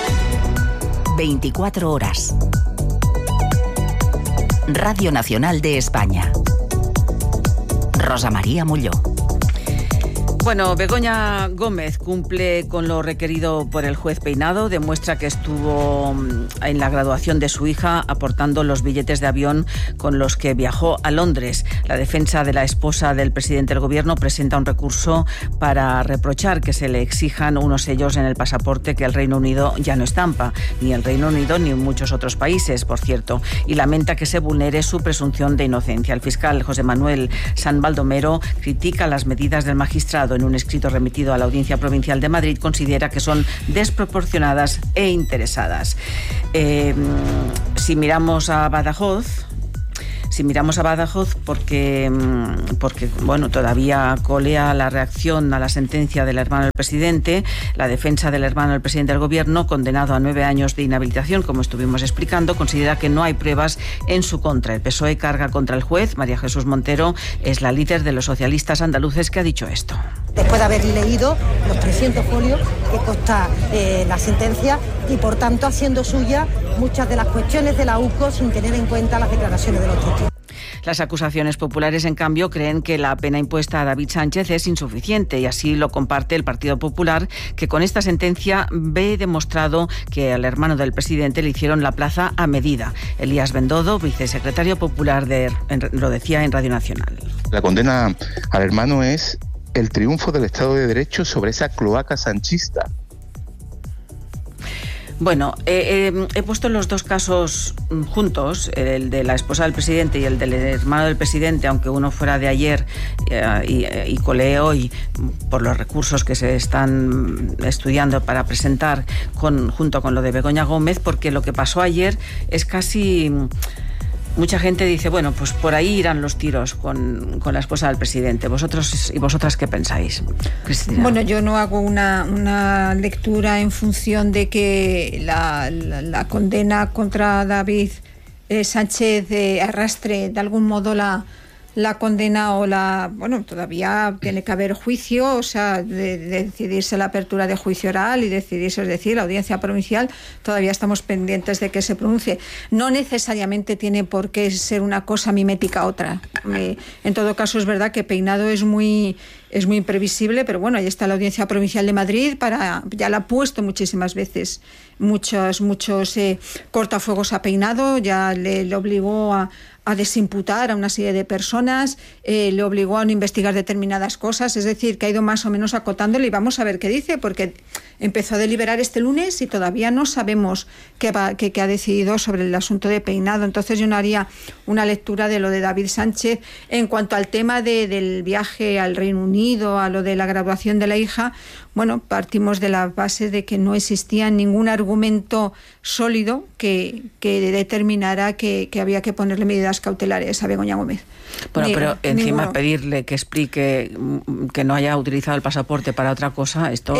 24 horas. Radio Nacional de España. Rosa María Molló. Bueno, Begoña Gómez cumple con lo requerido por el juez Peinado, demuestra que estuvo en la graduación de su hija aportando los billetes de avión con los que viajó a Londres. La defensa de la esposa del presidente del gobierno presenta un recurso para reprochar que se le exijan unos sellos en el pasaporte que el Reino Unido ya no estampa, ni el Reino Unido ni muchos otros países, por cierto, y lamenta que se vulnere su presunción de inocencia. El fiscal José Manuel San Baldomero critica las medidas del magistrado. En un escrito remitido a la Audiencia Provincial de Madrid, considera que son desproporcionadas e interesadas. Si miramos a Badajoz, porque bueno, todavía colea la reacción a la sentencia del hermano del presidente, la defensa del hermano del presidente del gobierno, condenado a 9 años de inhabilitación, como estuvimos explicando, considera que no hay pruebas en su contra. El PSOE carga contra el juez. María Jesús Montero es la líder de los socialistas andaluces que ha dicho esto. Después de haber leído los 300 folios que consta la sentencia y, por tanto, haciendo suya muchas de las cuestiones de la UCO sin tener en cuenta las declaraciones de los testigos. Las acusaciones populares, en cambio, creen que la pena impuesta a David Sánchez es insuficiente y así lo comparte el Partido Popular, que con esta sentencia ve demostrado que al hermano del presidente le hicieron la plaza a medida. Elías Bendodo, vicesecretario popular, lo decía en Radio Nacional. La condena al hermano es el triunfo del Estado de Derecho sobre esa cloaca sanchista. Bueno, he puesto los dos casos juntos, el de la esposa del presidente y el del hermano del presidente, aunque uno fuera de ayer y colee hoy por los recursos que se están estudiando para presentar junto con lo de Begoña Gómez, porque lo que pasó ayer es casi... Mucha gente dice, bueno, pues por ahí irán los tiros con la esposa del presidente. ¿Vosotros y vosotras qué pensáis, Cristina? Bueno, yo no hago una lectura en función de que la condena contra David Sánchez arrastre de algún modo la condena o bueno, todavía tiene que haber juicio, o sea, de decidirse la apertura de juicio oral y decidirse, es decir, la Audiencia Provincial, todavía estamos pendientes de que se pronuncie. No necesariamente tiene por qué ser una cosa mimética a otra. En todo caso, es verdad que Peinado es muy imprevisible, pero bueno, ahí está la Audiencia Provincial de Madrid, ya la ha puesto muchísimas veces, muchos cortafuegos a Peinado, ya le obligó a desimputar a una serie de personas, le obligó a no investigar determinadas cosas, es decir, que ha ido más o menos acotándole y vamos a ver qué dice, porque empezó a deliberar este lunes y todavía no sabemos qué ha decidido sobre el asunto de Peinado. Entonces yo no haría una lectura de lo de David Sánchez. En cuanto al tema del viaje al Reino Unido, a lo de la graduación de la hija, bueno, partimos de la base de que no existía ningún argumento sólido que determinara que había que ponerle medidas cautelares a Begoña Gómez. Bueno, pero encima pedirle que explique que no haya utilizado el pasaporte para otra cosa, esto...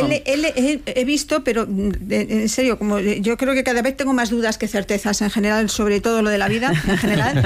He visto, pero en serio, como yo creo que cada vez tengo más dudas que certezas en general, sobre todo lo de la vida en general.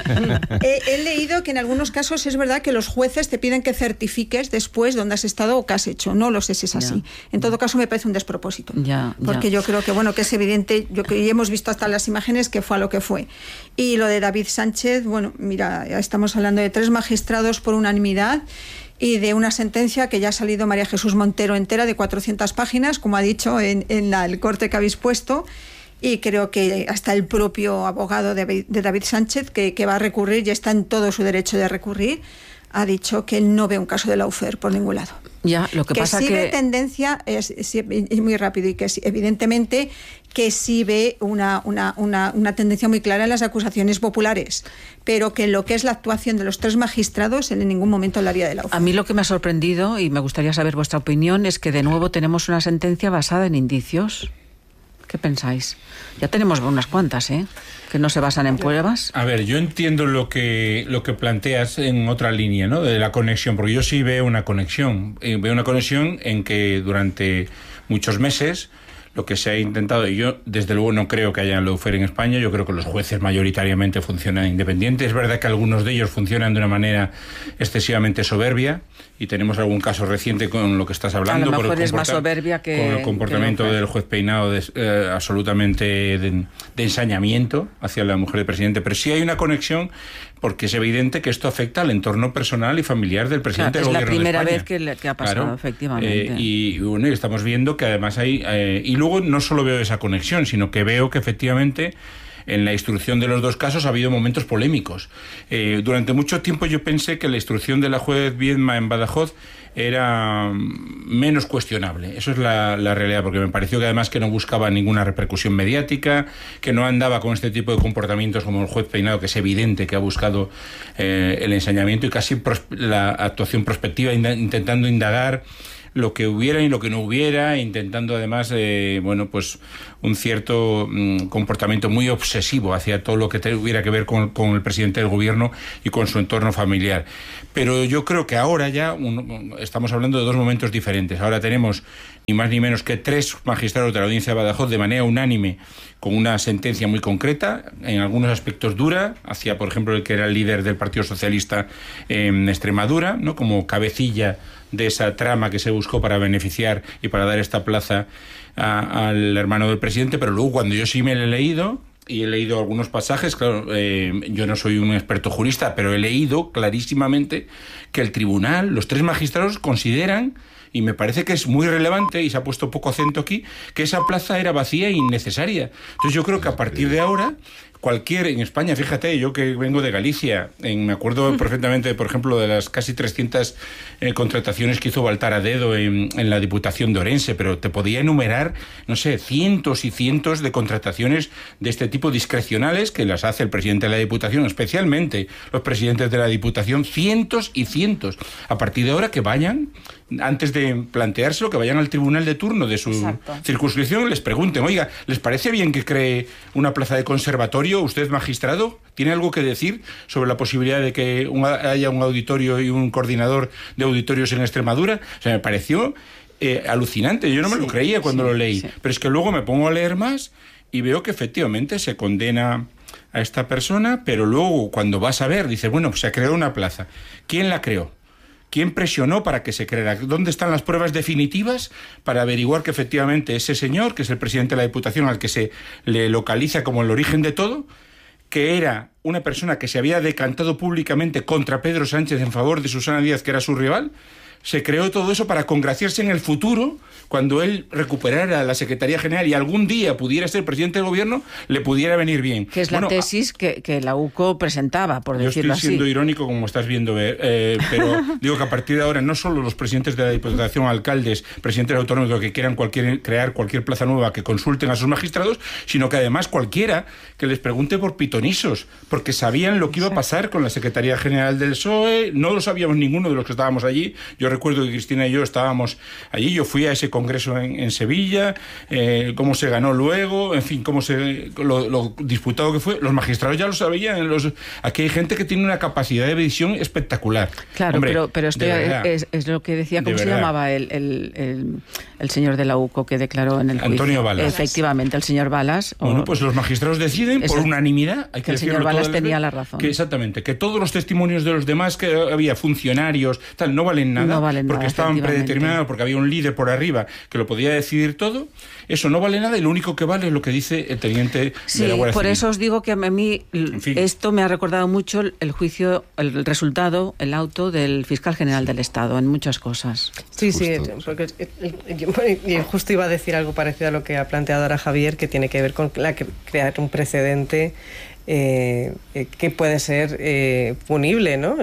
He leído que en algunos casos es verdad que los jueces te piden que certifiques después dónde has estado o qué has hecho. No lo sé si es así. En todo caso me parece un despropósito. Porque yo creo que bueno, que es evidente, y hemos visto hasta las imágenes que fue a lo que fue. Y lo de David Sánchez, bueno, mira, ya estamos hablando de 3 magistrados por unanimidad y de una sentencia que ya ha salido María Jesús Montero entera de 400 páginas, como ha dicho en el corte que habéis puesto, y creo que hasta el propio abogado de David Sánchez, que va a recurrir y está en todo su derecho de recurrir, ha dicho que él no ve un caso de lawfare por ningún lado. Ya, lo que pasa sí que ve tendencia, es muy rápido, y que evidentemente que sí ve una tendencia muy clara en las acusaciones populares, pero que en lo que es la actuación de los 3 magistrados en ningún momento hablaría de lawfare. A mí lo que me ha sorprendido, y me gustaría saber vuestra opinión, es que de nuevo tenemos una sentencia basada en indicios. ¿Qué pensáis? Ya tenemos unas cuantas, que no se basan en pruebas. A ver, yo entiendo lo que planteas en otra línea, ¿no? De la conexión, porque yo sí veo una conexión. Veo una conexión en que durante muchos meses lo que se ha intentado, y yo desde luego no creo que haya lawfare en España, yo creo que los jueces mayoritariamente funcionan independientes. Es verdad que algunos de ellos funcionan de una manera excesivamente soberbia, y tenemos algún caso reciente con lo que estás hablando. A lo mejor es más soberbia que... Con el comportamiento del juez Peinado absolutamente de ensañamiento hacia la mujer del presidente. Pero sí hay una conexión porque es evidente que esto afecta al entorno personal y familiar del presidente del gobierno de España. Es la primera vez que ha pasado, efectivamente. Y bueno, estamos viendo que además hay... y luego no solo veo esa conexión, sino que veo que efectivamente en la instrucción de los dos casos ha habido momentos polémicos. Durante mucho tiempo yo pensé que la instrucción de la juez Viedma en Badajoz era menos cuestionable. Eso es la realidad, porque me pareció que además que no buscaba ninguna repercusión mediática, que no andaba con este tipo de comportamientos como el juez Peinado, que es evidente que ha buscado el ensañamiento y casi la actuación prospectiva, intentando indagar lo que hubiera y lo que no hubiera, intentando además, pues un cierto comportamiento muy obsesivo hacia todo lo que tuviera que ver con el presidente del gobierno y con su entorno familiar. Pero yo creo que ahora ya estamos hablando de dos momentos diferentes. Ahora tenemos ni más ni menos que 3 magistrados de la Audiencia de Badajoz de manera unánime con una sentencia muy concreta, en algunos aspectos dura, hacia, por ejemplo, el que era el líder del Partido Socialista en Extremadura, ¿no?, como cabecilla de esa trama que se buscó para beneficiar y para dar esta plaza al hermano del presidente. Pero luego, cuando yo sí me lo he leído, y he leído algunos pasajes, claro, yo no soy un experto jurista, pero he leído clarísimamente que el tribunal, los 3 magistrados consideran, y me parece que es muy relevante, y se ha puesto poco acento aquí, que esa plaza era vacía e innecesaria. Entonces yo creo que a partir de ahora, en España, fíjate, yo que vengo de Galicia, me acuerdo perfectamente, por ejemplo, de las casi 300 contrataciones que hizo Baltar a dedo en la Diputación de Orense, pero te podía enumerar, no sé, cientos y cientos de contrataciones de este tipo discrecionales que las hace el presidente de la Diputación, especialmente los presidentes de la Diputación, cientos y cientos. A partir de ahora que vayan, antes de planteárselo, que vayan al tribunal de turno de su circunscripción y les pregunten, oiga, ¿les parece bien que cree una plaza de conservatorio? ¿Usted, magistrado, tiene algo que decir sobre la posibilidad de que haya un auditorio y un coordinador de auditorios en Extremadura? O sea, me pareció alucinante. Yo no me lo creía cuando lo leí. Pero es que luego me pongo a leer más y veo que efectivamente se condena a esta persona, pero luego cuando vas a ver, dices, bueno, se creó una plaza. ¿Quién la creó? ¿Quién presionó para que se creara? ¿Dónde están las pruebas definitivas para averiguar que efectivamente ese señor, que es el presidente de la Diputación, al que se le localiza como el origen de todo, que era una persona que se había decantado públicamente contra Pedro Sánchez en favor de Susana Díaz, que era su rival? Se creó todo eso para congraciarse en el futuro, cuando él recuperara la Secretaría General y algún día pudiera ser presidente del gobierno, le pudiera venir bien. Que es la tesis que la UCO presentaba, por decirlo así. Yo estoy siendo irónico, como estás viendo, pero digo que a partir de ahora no solo los presidentes de la Diputación, alcaldes, presidentes autonómicos que quieran crear cualquier plaza nueva, que consulten a sus magistrados, sino que además cualquiera que les pregunte por pitonisos, porque sabían lo que iba a pasar con la Secretaría General del PSOE. No lo sabíamos ninguno de los que estábamos allí. Yo recuerdo que Cristina y yo estábamos allí, yo fui a ese congreso en Sevilla, cómo se ganó luego, en fin, lo disputado que fue. Los magistrados ya lo sabían. Aquí hay gente que tiene una capacidad de visión espectacular. Claro, hombre, pero esto es lo que decía, ¿cómo se llamaba el señor de la UCO que declaró en el juicio? Antonio Balas. Efectivamente, el señor Balas. Bueno, pues los magistrados deciden por unanimidad. Hay que el señor Balas tenía la razón. Exactamente, que todos los testimonios de los demás, que había funcionarios, tal, no valen nada, porque estaban predeterminados, porque había un líder por arriba que lo podía decidir todo. Eso no vale nada y lo único que vale es lo que dice el teniente de la Guardia Civil. Por eso os digo que a mí esto me ha recordado mucho el juicio, el resultado, el auto del fiscal general del Estado en muchas cosas. Sí, porque yo justo iba a decir algo parecido a lo que ha planteado ahora Javier, que tiene que ver con crear un precedente que puede ser punible, ¿no?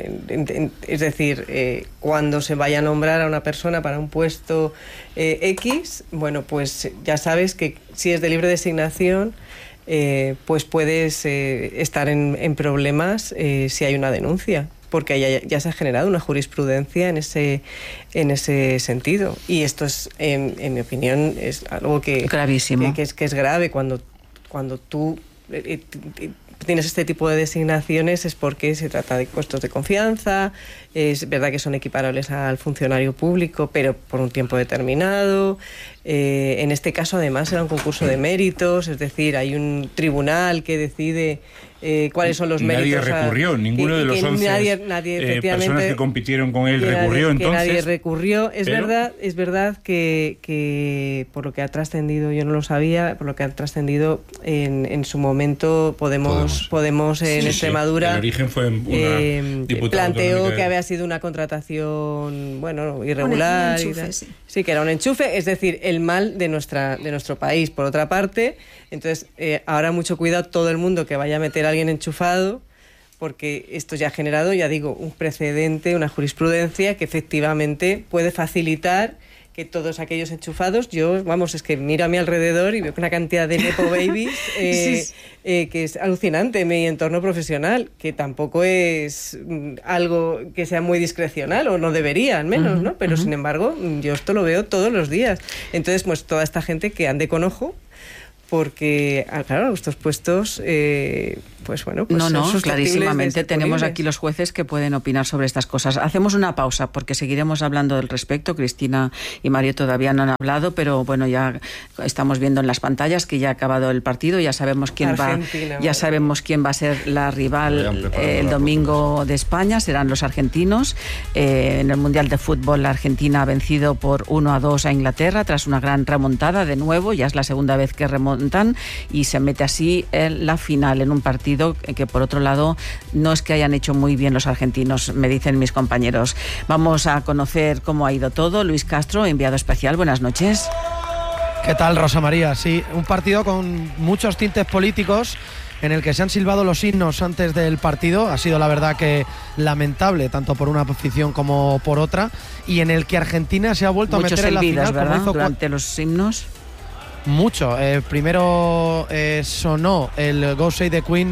Es decir, cuando se vaya a nombrar a una persona para un puesto X, bueno, pues ya sabes que si es de libre designación, pues puedes estar en problemas si hay una denuncia, porque ya se ha generado una jurisprudencia en ese sentido. Y esto es, en mi opinión, es algo gravísimo, que es grave cuando tú tienes este tipo de designaciones, es porque se trata de puestos de confianza. Es verdad que son equiparables al funcionario público, pero por un tiempo determinado. En este caso, además, era un concurso de méritos, es decir, hay un tribunal que decide cuáles son los Nadie méritos. recurrió, ninguno de los 11 personas que compitieron con él recurrió. Entonces nadie recurrió. Es verdad que por lo que ha trascendido, yo no lo sabía, por lo que ha trascendido en su momento Podemos en Extremadura. El origen fue una diputada planteó que había sido una contratación irregular. Un enchufe, sí, que era un enchufe, es decir, el mal de nuestro país. Por otra parte, entonces ahora mucho cuidado todo el mundo que vaya a meter a alguien enchufado, porque esto ya ha generado, ya digo, un precedente, una jurisprudencia que efectivamente puede facilitar que todos aquellos enchufados, es que miro a mi alrededor y veo una cantidad de nepo babies que es alucinante en mi entorno profesional, que tampoco es algo que sea muy discrecional, o no debería, al menos, ¿no? Pero sin embargo, yo esto lo veo todos los días. Entonces, pues toda esta gente que ande con ojo, porque, claro, estos puestos, clarísimamente tenemos aquí los jueces que pueden opinar sobre estas cosas. Hacemos una pausa porque seguiremos hablando del respecto. Cristina y Mario todavía no han hablado, pero bueno, ya estamos viendo en las pantallas que ya ha acabado el partido, ya sabemos quién va a ser la rival el domingo de España, serán los argentinos. En el Mundial de Fútbol, la Argentina ha vencido por 1-2 a Inglaterra tras una gran remontada de nuevo, ya es la segunda vez que remontan y se mete así en la final, en un partido que por otro lado no es que hayan hecho muy bien los argentinos, me dicen mis compañeros. Vamos a conocer cómo ha ido todo. Luis Castro, enviado especial, buenas noches. ¿Qué tal, Rosa María? Sí, un partido con muchos tintes políticos en el que se han silbado los himnos antes del partido. Ha sido la verdad que lamentable, tanto por una afición como por otra, y en el que Argentina se ha vuelto a meter en la final, ¿verdad? Como hizo durante los himnos. Mucho. Primero sonó el God Save the Queen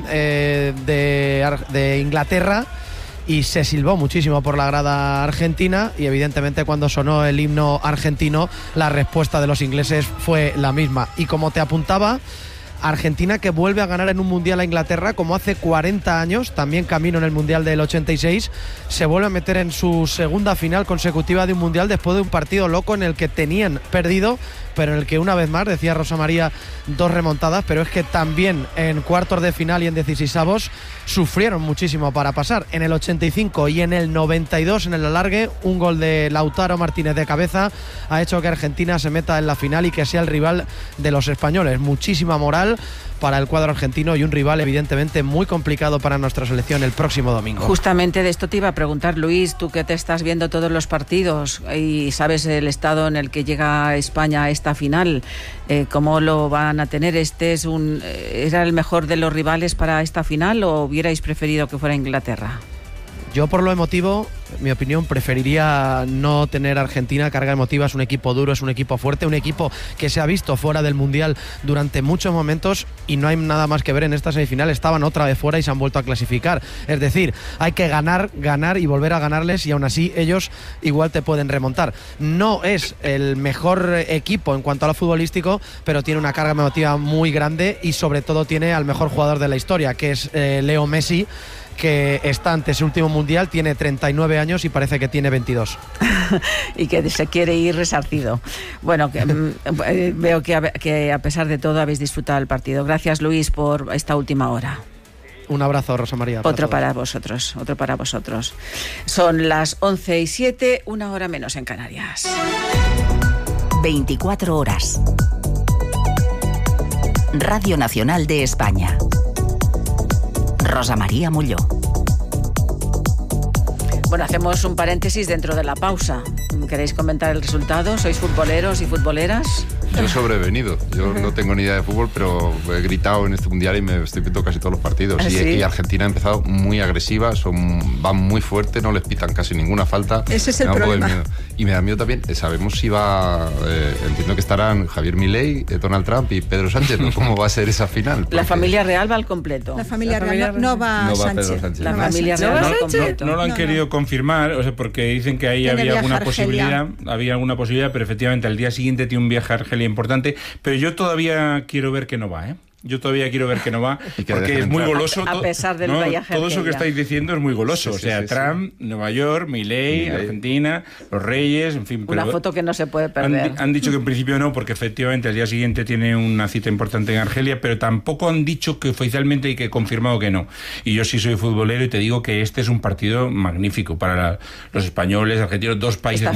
de Inglaterra y se silbó muchísimo por la grada argentina, y evidentemente cuando sonó el himno argentino la respuesta de los ingleses fue la misma. Y como te apuntaba, Argentina que vuelve a ganar en un Mundial a Inglaterra como hace 40 años, también camino en el Mundial del 86, se vuelve a meter en su segunda final consecutiva de un Mundial después de un partido loco en el que tenían perdido, pero en el que una vez más, decía Rosa María, 2 remontadas, pero es que también en cuartos de final y en 16avos sufrieron muchísimo para pasar. En el 85 y en el 92 en el alargue, un gol de Lautaro Martínez de cabeza ha hecho que Argentina se meta en la final y que sea el rival de los españoles. Muchísima moral para el cuadro argentino y un rival evidentemente muy complicado para nuestra selección el próximo domingo. Justamente de esto te iba a preguntar, Luis, tú que te estás viendo todos los partidos y sabes el estado en el que llega España a esta final, ¿cómo lo van a tener? ¿Era el mejor de los rivales para esta final o hubierais preferido que fuera Inglaterra? Yo, por lo emotivo, mi opinión, preferiría no tener Argentina. Carga emotiva, es un equipo duro, es un equipo fuerte, un equipo que se ha visto fuera del Mundial durante muchos momentos y no hay nada más que ver en esta semifinal. Estaban otra vez fuera y se han vuelto a clasificar. Es decir, hay que ganar y volver a ganarles, y aún así ellos igual te pueden remontar. No es el mejor equipo en cuanto a lo futbolístico, pero tiene una carga emotiva muy grande y sobre todo tiene al mejor jugador de la historia, que es Leo Messi, que está ante su último mundial, tiene 39 años y parece que tiene 22. Y que se quiere ir resarcido. Bueno, veo que a pesar de todo habéis disfrutado del partido. Gracias, Luis, por esta última hora. Un abrazo, Rosa María. Otro para vosotros. Son las 11:07, 1 hora menos en Canarias. 24 horas. Radio Nacional de España. Rosa María Molló. Bueno, hacemos un paréntesis dentro de la pausa. ¿Queréis comentar el resultado? ¿Sois futboleros y futboleras? Yo he sobrevenido. Yo no tengo ni idea de fútbol, pero he gritado en este mundial y me estoy viendo casi todos los partidos. ¿Sí? Y Argentina ha empezado muy agresiva, van muy fuerte, no les pitan casi ninguna falta. Ese es el problema. Y me da miedo también, sabemos si entiendo que estarán Javier Milei, Donald Trump y Pedro Sánchez, ¿no? ¿Cómo va a ser esa final? Porque la familia real va al completo. La familia real no va Sánchez. Pedro Sánchez. La familia real va al completo. No lo han querido confirmar, o sea, porque dicen que ahí había alguna posibilidad, pero efectivamente al día siguiente tiene un viaje a Argelia importante, pero yo todavía quiero ver que no va, ¿eh? Yo todavía quiero ver que no va, porque es muy goloso. A pesar del viaje. Todo eso que estáis diciendo es muy goloso. Sí, Trump, Nueva York, Milei, Argentina, los Reyes, en fin. Una foto que no se puede perder. Han dicho que en principio no, porque efectivamente al día siguiente tiene una cita importante en Argelia, pero tampoco han dicho que oficialmente y que confirmado que no. Y yo sí soy futbolero y te digo que este es un partido magnífico para los españoles, argentinos, dos países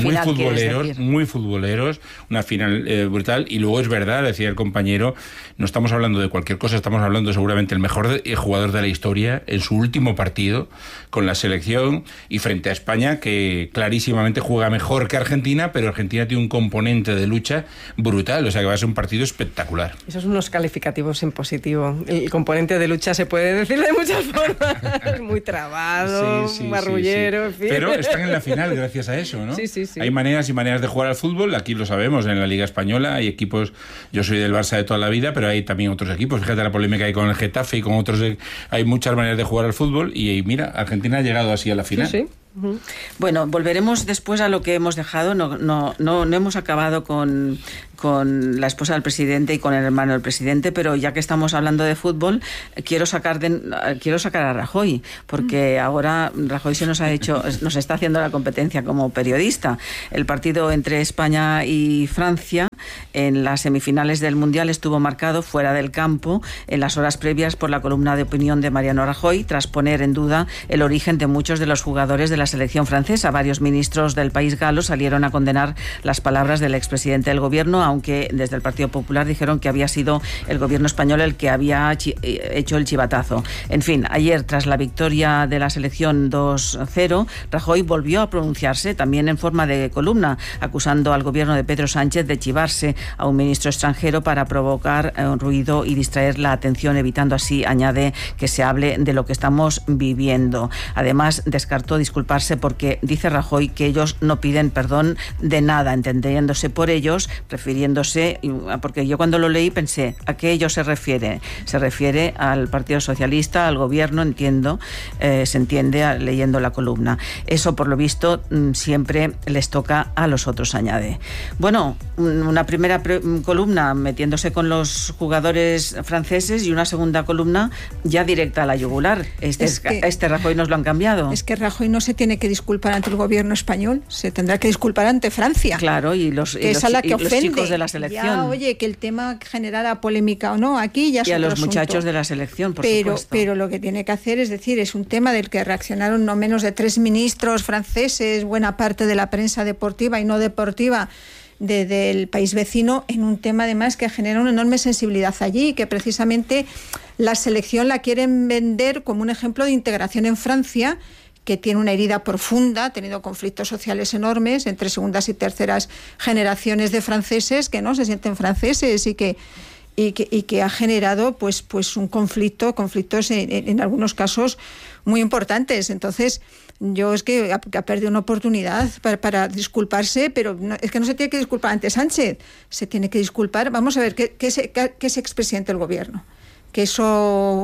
muy futboleros, una final brutal. Y luego es verdad, decía el compañero, no estamos hablando de cualquier cosa, estamos hablando seguramente el mejor jugador de la historia en su último partido con la selección y frente a España, que clarísimamente juega mejor que Argentina, pero Argentina tiene un componente de lucha brutal, o sea que va a ser un partido espectacular. Esos son unos calificativos en positivo. El componente de lucha se puede decir de muchas formas. Muy trabado, marrullero, en fin. Pero están en la final gracias a eso, ¿no? Sí. Hay maneras y maneras de jugar al fútbol, aquí lo sabemos, en la Liga Española hay equipos, yo soy del Barça de toda la vida, pero hay también otros equipos, fíjate la polémica hay con el Getafe y con otros, hay muchas maneras de jugar al fútbol y mira, Argentina ha llegado así a la final. Sí. Bueno, volveremos después a lo que hemos dejado. No hemos acabado con la esposa del presidente y con el hermano del presidente, pero ya que estamos hablando de fútbol, quiero sacar a Rajoy, porque ahora Rajoy nos está haciendo la competencia como periodista. El partido entre España y Francia en las semifinales del Mundial estuvo marcado fuera del campo en las horas previas por la columna de opinión de Mariano Rajoy, tras poner en duda el origen de muchos de los jugadores de la selección francesa. Varios ministros del país galo salieron a condenar las palabras del expresidente del gobierno, aunque desde el Partido Popular dijeron que había sido el gobierno español el que había hecho el chivatazo. En fin, ayer, tras la victoria de la selección 2-0, Rajoy volvió a pronunciarse, también en forma de columna, acusando al gobierno de Pedro Sánchez de chivarse a un ministro extranjero para provocar un ruido y distraer la atención, evitando así, añade, que se hable de lo que estamos viviendo. Además, descartó disculparse porque dice Rajoy que ellos no piden perdón de nada, entendiéndose por ellos, refiriéndose, porque yo cuando lo leí pensé, ¿a qué ellos se refiere? Se refiere al Partido Socialista, al gobierno, entiendo, se entiende leyendo la columna. Eso, por lo visto, siempre les toca a los otros, añade. Bueno, una primera columna metiéndose con los jugadores franceses y una segunda columna ya directa a la yugular. Este Rajoy nos lo han cambiado. Es que Rajoy no se tiene que disculpar ante el gobierno español, se tendrá que disculpar ante Francia. Claro, y los chicos de la selección. Ya, oye, que el tema generara polémica o no, aquí ya es y a los asunto. Muchachos de la selección, por supuesto. Pero lo que tiene que hacer es decir, es un tema del que reaccionaron no menos de 3 ministros franceses, buena parte de la prensa deportiva y no deportiva del país vecino, en un tema además que genera una enorme sensibilidad allí, que precisamente la selección la quieren vender como un ejemplo de integración en Francia, que tiene una herida profunda, ha tenido conflictos sociales enormes entre segundas y terceras generaciones de franceses que no se sienten franceses y que ha generado pues un conflictos en algunos casos muy importantes. Entonces, yo es que ha perdido una oportunidad para disculparse, pero es que no se tiene que disculpar ante Sánchez, se tiene que disculpar. Vamos a ver, ¿qué es expresidente del gobierno? Que eso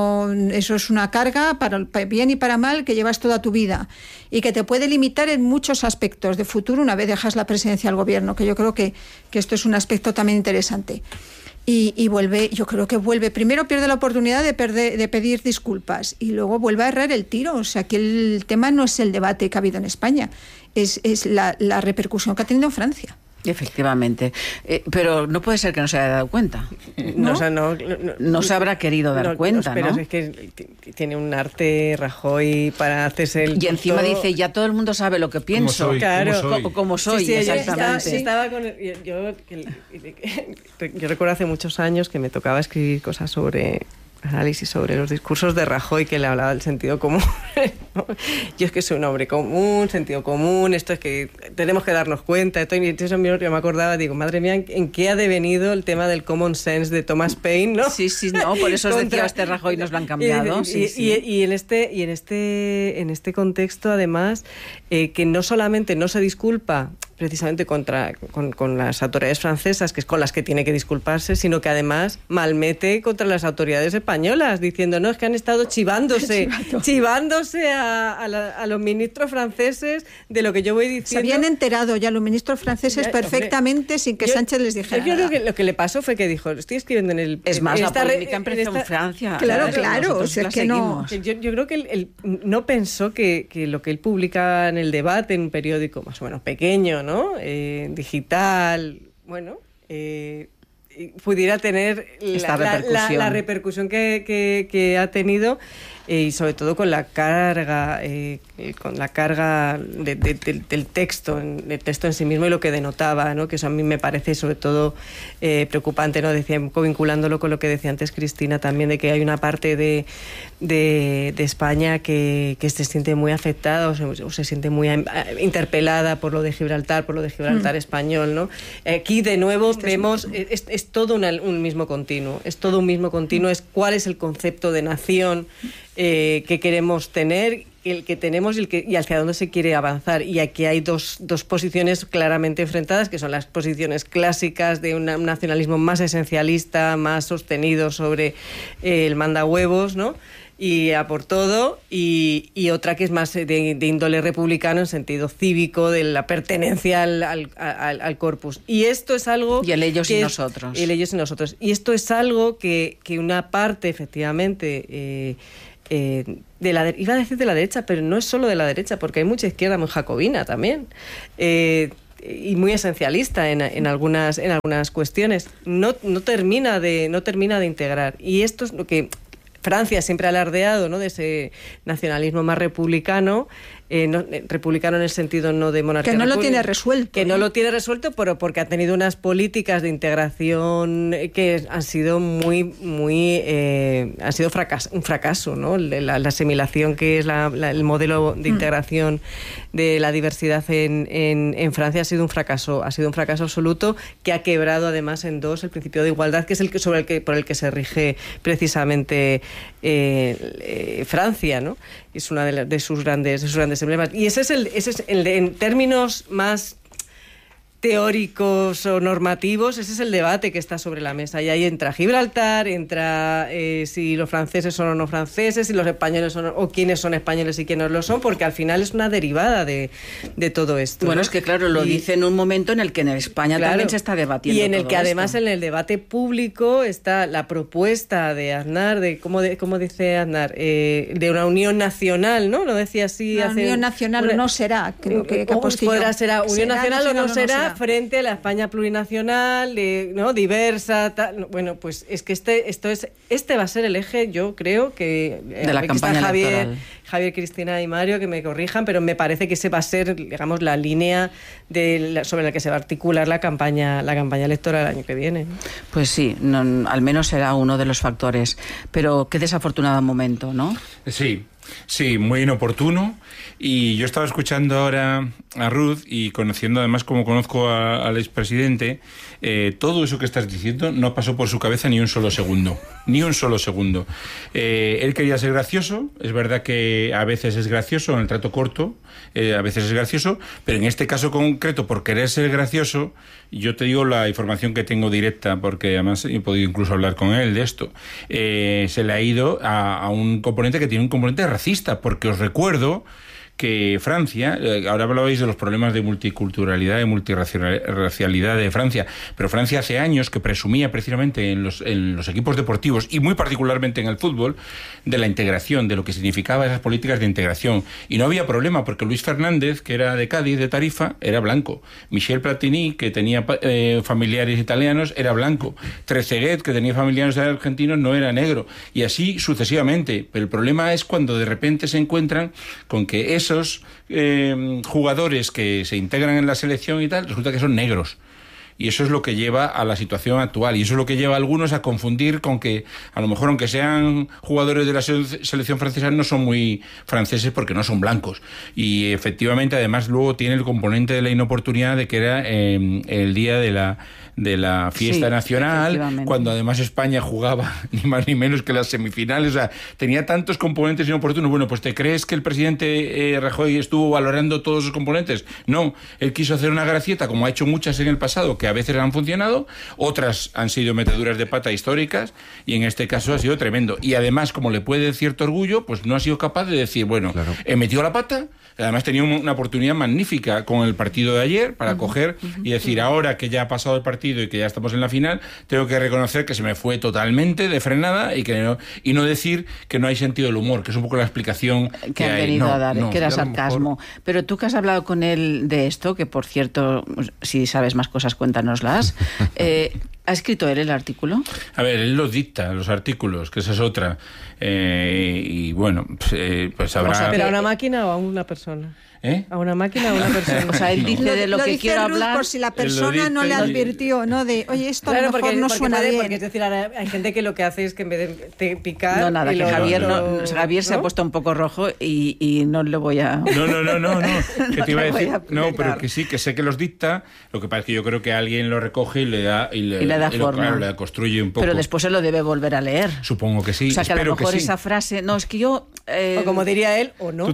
es una carga para bien y para mal que llevas toda tu vida y que te puede limitar en muchos aspectos de futuro una vez dejas la presidencia del gobierno, que yo creo que esto es un aspecto también interesante. Y vuelve, yo creo que primero pierde la oportunidad de pedir disculpas y luego vuelve a errar el tiro. O sea, que el tema no es el debate que ha habido en España, es la repercusión que ha tenido en Francia. Efectivamente, pero no puede ser que no se haya dado cuenta. No se habrá querido dar cuenta, pero ¿no? Es que tiene un arte Rajoy para hacerse el... Y encima dice, ya todo el mundo sabe lo que pienso. Como soy, sí, exactamente. Estaba con yo recuerdo hace muchos años que me tocaba escribir cosas análisis sobre los discursos de Rajoy, que le hablaba del sentido común. Yo es que soy un hombre común, sentido común, esto es que tenemos que darnos cuenta. Entonces yo me acordaba, digo, madre mía, ¿en qué ha devenido el tema del common sense de Thomas Paine, no? Sí, no, por eso os decía, Rajoy nos lo han cambiado. Y en este contexto, además, que no solamente no se disculpa, precisamente con las autoridades francesas, que es con las que tiene que disculparse, sino que además malmete contra las autoridades españolas, diciendo, no, es que han estado chivándose a los ministros franceses de lo que yo voy diciendo. Se habían enterado ya los ministros franceses perfectamente, sin que Sánchez les dijera yo nada. creo que lo que le pasó fue que dijo, estoy escribiendo en el... Es más, la polémica empezó en Francia. Claro, o sea, que no... Yo creo que él no pensó que lo que él publica en el debate, en un periódico más o menos pequeño, ¿no? Digital, bueno, pudiera tener la repercusión que ha tenido, y sobre todo con la carga del texto en sí mismo y lo que denotaba, ¿no? Que eso a mí me parece sobre todo preocupante, ¿no? Decía, vinculándolo con lo que decía antes Cristina también, de que hay una parte de España que se siente muy afectada o se siente muy interpelada por lo de Gibraltar, español, ¿no? Aquí de nuevo vemos, es todo un mismo continuo, es cuál es el concepto de nación que queremos tener, el que tenemos y hacia dónde se quiere avanzar. Y aquí hay dos posiciones claramente enfrentadas, que son las posiciones clásicas de un nacionalismo más esencialista, más sostenido sobre el mandahuevos, ¿no? Y a por todo, y otra que es más de índole republicano en sentido cívico, de la pertenencia al corpus. Y esto es algo... Y el ellos y nosotros. Y esto es algo que una parte, efectivamente... iba a decir de la derecha, pero no es solo de la derecha, porque hay mucha izquierda muy jacobina también, y muy esencialista en algunas cuestiones. No termina de integrar. Y esto es lo que Francia siempre ha alardeado, ¿no? De ese nacionalismo más republicano, republicano en el sentido no de monarquía. Que no lo tiene resuelto. Que no lo tiene resuelto, pero porque ha tenido unas políticas de integración que han sido ha sido un fracaso, ¿no? La asimilación, que es el modelo de integración de la diversidad en Francia, ha sido un fracaso absoluto, que ha quebrado además en dos el principio de igualdad, que es por el que se rige precisamente Francia, ¿no? Es una de sus grandes emblemas. Y ese es el en términos más teóricos o normativos, ese es el debate que está sobre la mesa. Y ahí entra Gibraltar, entra si los franceses son o no franceses, si los españoles son o quiénes son españoles y quiénes lo son, porque al final es una derivada de todo esto. Bueno, ¿no? es que claro, lo dice en un momento en el que en España también se está debatiendo. Y en el que además esto. En el debate público está la propuesta de Aznar, ¿cómo dice Aznar? De una unión nacional, ¿no? Lo decía así. La unión nacional no será, creo que podrá ser unión nacional o no será, frente a la España plurinacional, ¿no? Diversa, tal. Bueno, pues es que este va a ser el eje, yo creo que de la campaña electoral. Javier, Cristina y Mario, que me corrijan, pero me parece que ese va a ser, digamos, la línea sobre la que se va a articular la campaña electoral el año que viene. Pues sí, al menos será uno de los factores. Pero qué desafortunado momento, ¿no? Sí, muy inoportuno. Y yo estaba escuchando ahora a Ruth y conociendo además como conozco al expresidente, todo eso que estás diciendo no pasó por su cabeza ni un solo segundo. Él quería ser gracioso, es verdad que a veces es gracioso en el trato corto, a veces es gracioso, pero en este caso concreto, por querer ser gracioso, yo te digo la información que tengo directa, porque además he podido incluso hablar con él de esto, se le ha ido a un componente que tiene un componente racista, porque os recuerdo que Francia, ahora hablabais de los problemas de multiculturalidad, de multirracialidad de Francia, pero Francia hace años que presumía precisamente en los equipos deportivos y muy particularmente en el fútbol de la integración, de lo que significaba esas políticas de integración. Y no había problema porque Luis Fernández, que era de Cádiz, de Tarifa, era blanco. Michel Platini, que tenía familiares italianos, era blanco. Trezeguet, que tenía familiares argentinos, no era negro. Y así sucesivamente. Pero el problema es cuando de repente se encuentran con que esos jugadores que se integran en la selección y tal, resulta que son negros. Y eso es lo que lleva a la situación actual. Y eso es lo que lleva a algunos a confundir con que, a lo mejor, aunque sean jugadores de la selección francesa, no son muy franceses porque no son blancos. Y efectivamente, además, luego tiene el componente de la inoportunidad de que era el día de la fiesta nacional, cuando además España jugaba ni más ni menos que las semifinales. O sea, tenía tantos componentes inoportunos. Bueno, pues ¿te crees que el presidente Rajoy estuvo valorando todos esos componentes? No, él quiso hacer una gracieta, como ha hecho muchas en el pasado, que a veces han funcionado, otras han sido meteduras de pata históricas, y en este caso ha sido tremendo. Y además, como le puede cierto orgullo, pues no ha sido capaz de decir, bueno, he metido la pata. Además tenía una oportunidad magnífica con el partido de ayer para coger y decir, ahora que ya ha pasado el partido y que ya estamos en la final, tengo que reconocer que se me fue totalmente de frenada y no decir que no hay sentido del humor, que es un poco la explicación que han hay. venido a dar, que era sarcasmo. Pero tú que has hablado con él de esto, que por cierto, si sabes más cosas, cuéntanoslas. ¿Ha escrito él el artículo? A ver, él los dicta, los artículos, que esa es otra. Y bueno, pues habrá... O sea, ¿pero a una máquina o a una persona? ¿A una máquina o a una persona? O sea, él dice de lo que quiero hablar... por si la persona no le advirtió, ¿no? De, oye, esto a lo mejor no suena bien. Porque es decir, ahora hay gente que lo que hace es que en vez de picar... No, nada, que Javier se ha puesto un poco rojo y no le voy a... No. ¿Qué te iba a decir? No, pero que sí, que sé que los dicta. Lo que pasa es que yo creo que alguien lo recoge y le da forma. Claro, le construye un poco. Pero después se lo debe volver a leer. Supongo que sí. O sea, que a lo mejor esa frase... No, es que yo... O como diría él, o no. Tú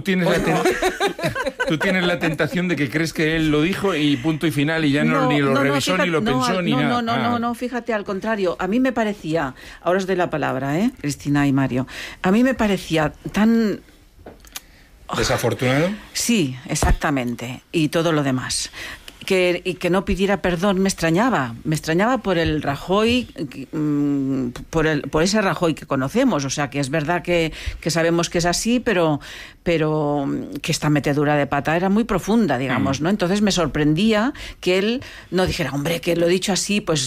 tienes la tentación de que crees que él lo dijo y punto y final, y ya ni lo revisó, fíjate, ni lo pensó, ni nada. No, fíjate, al contrario. A mí me parecía... Ahora os doy la palabra, Cristina y Mario. A mí me parecía tan... ¿Desafortunado? Sí, exactamente. Y todo lo demás. Y que no pidiera perdón me extrañaba por el Rajoy, por ese Rajoy que conocemos. O sea, que es verdad que sabemos que es así, pero que esta metedura de pata era muy profunda, digamos, ¿no? Entonces me sorprendía que él no dijera, hombre, que lo he dicho así, pues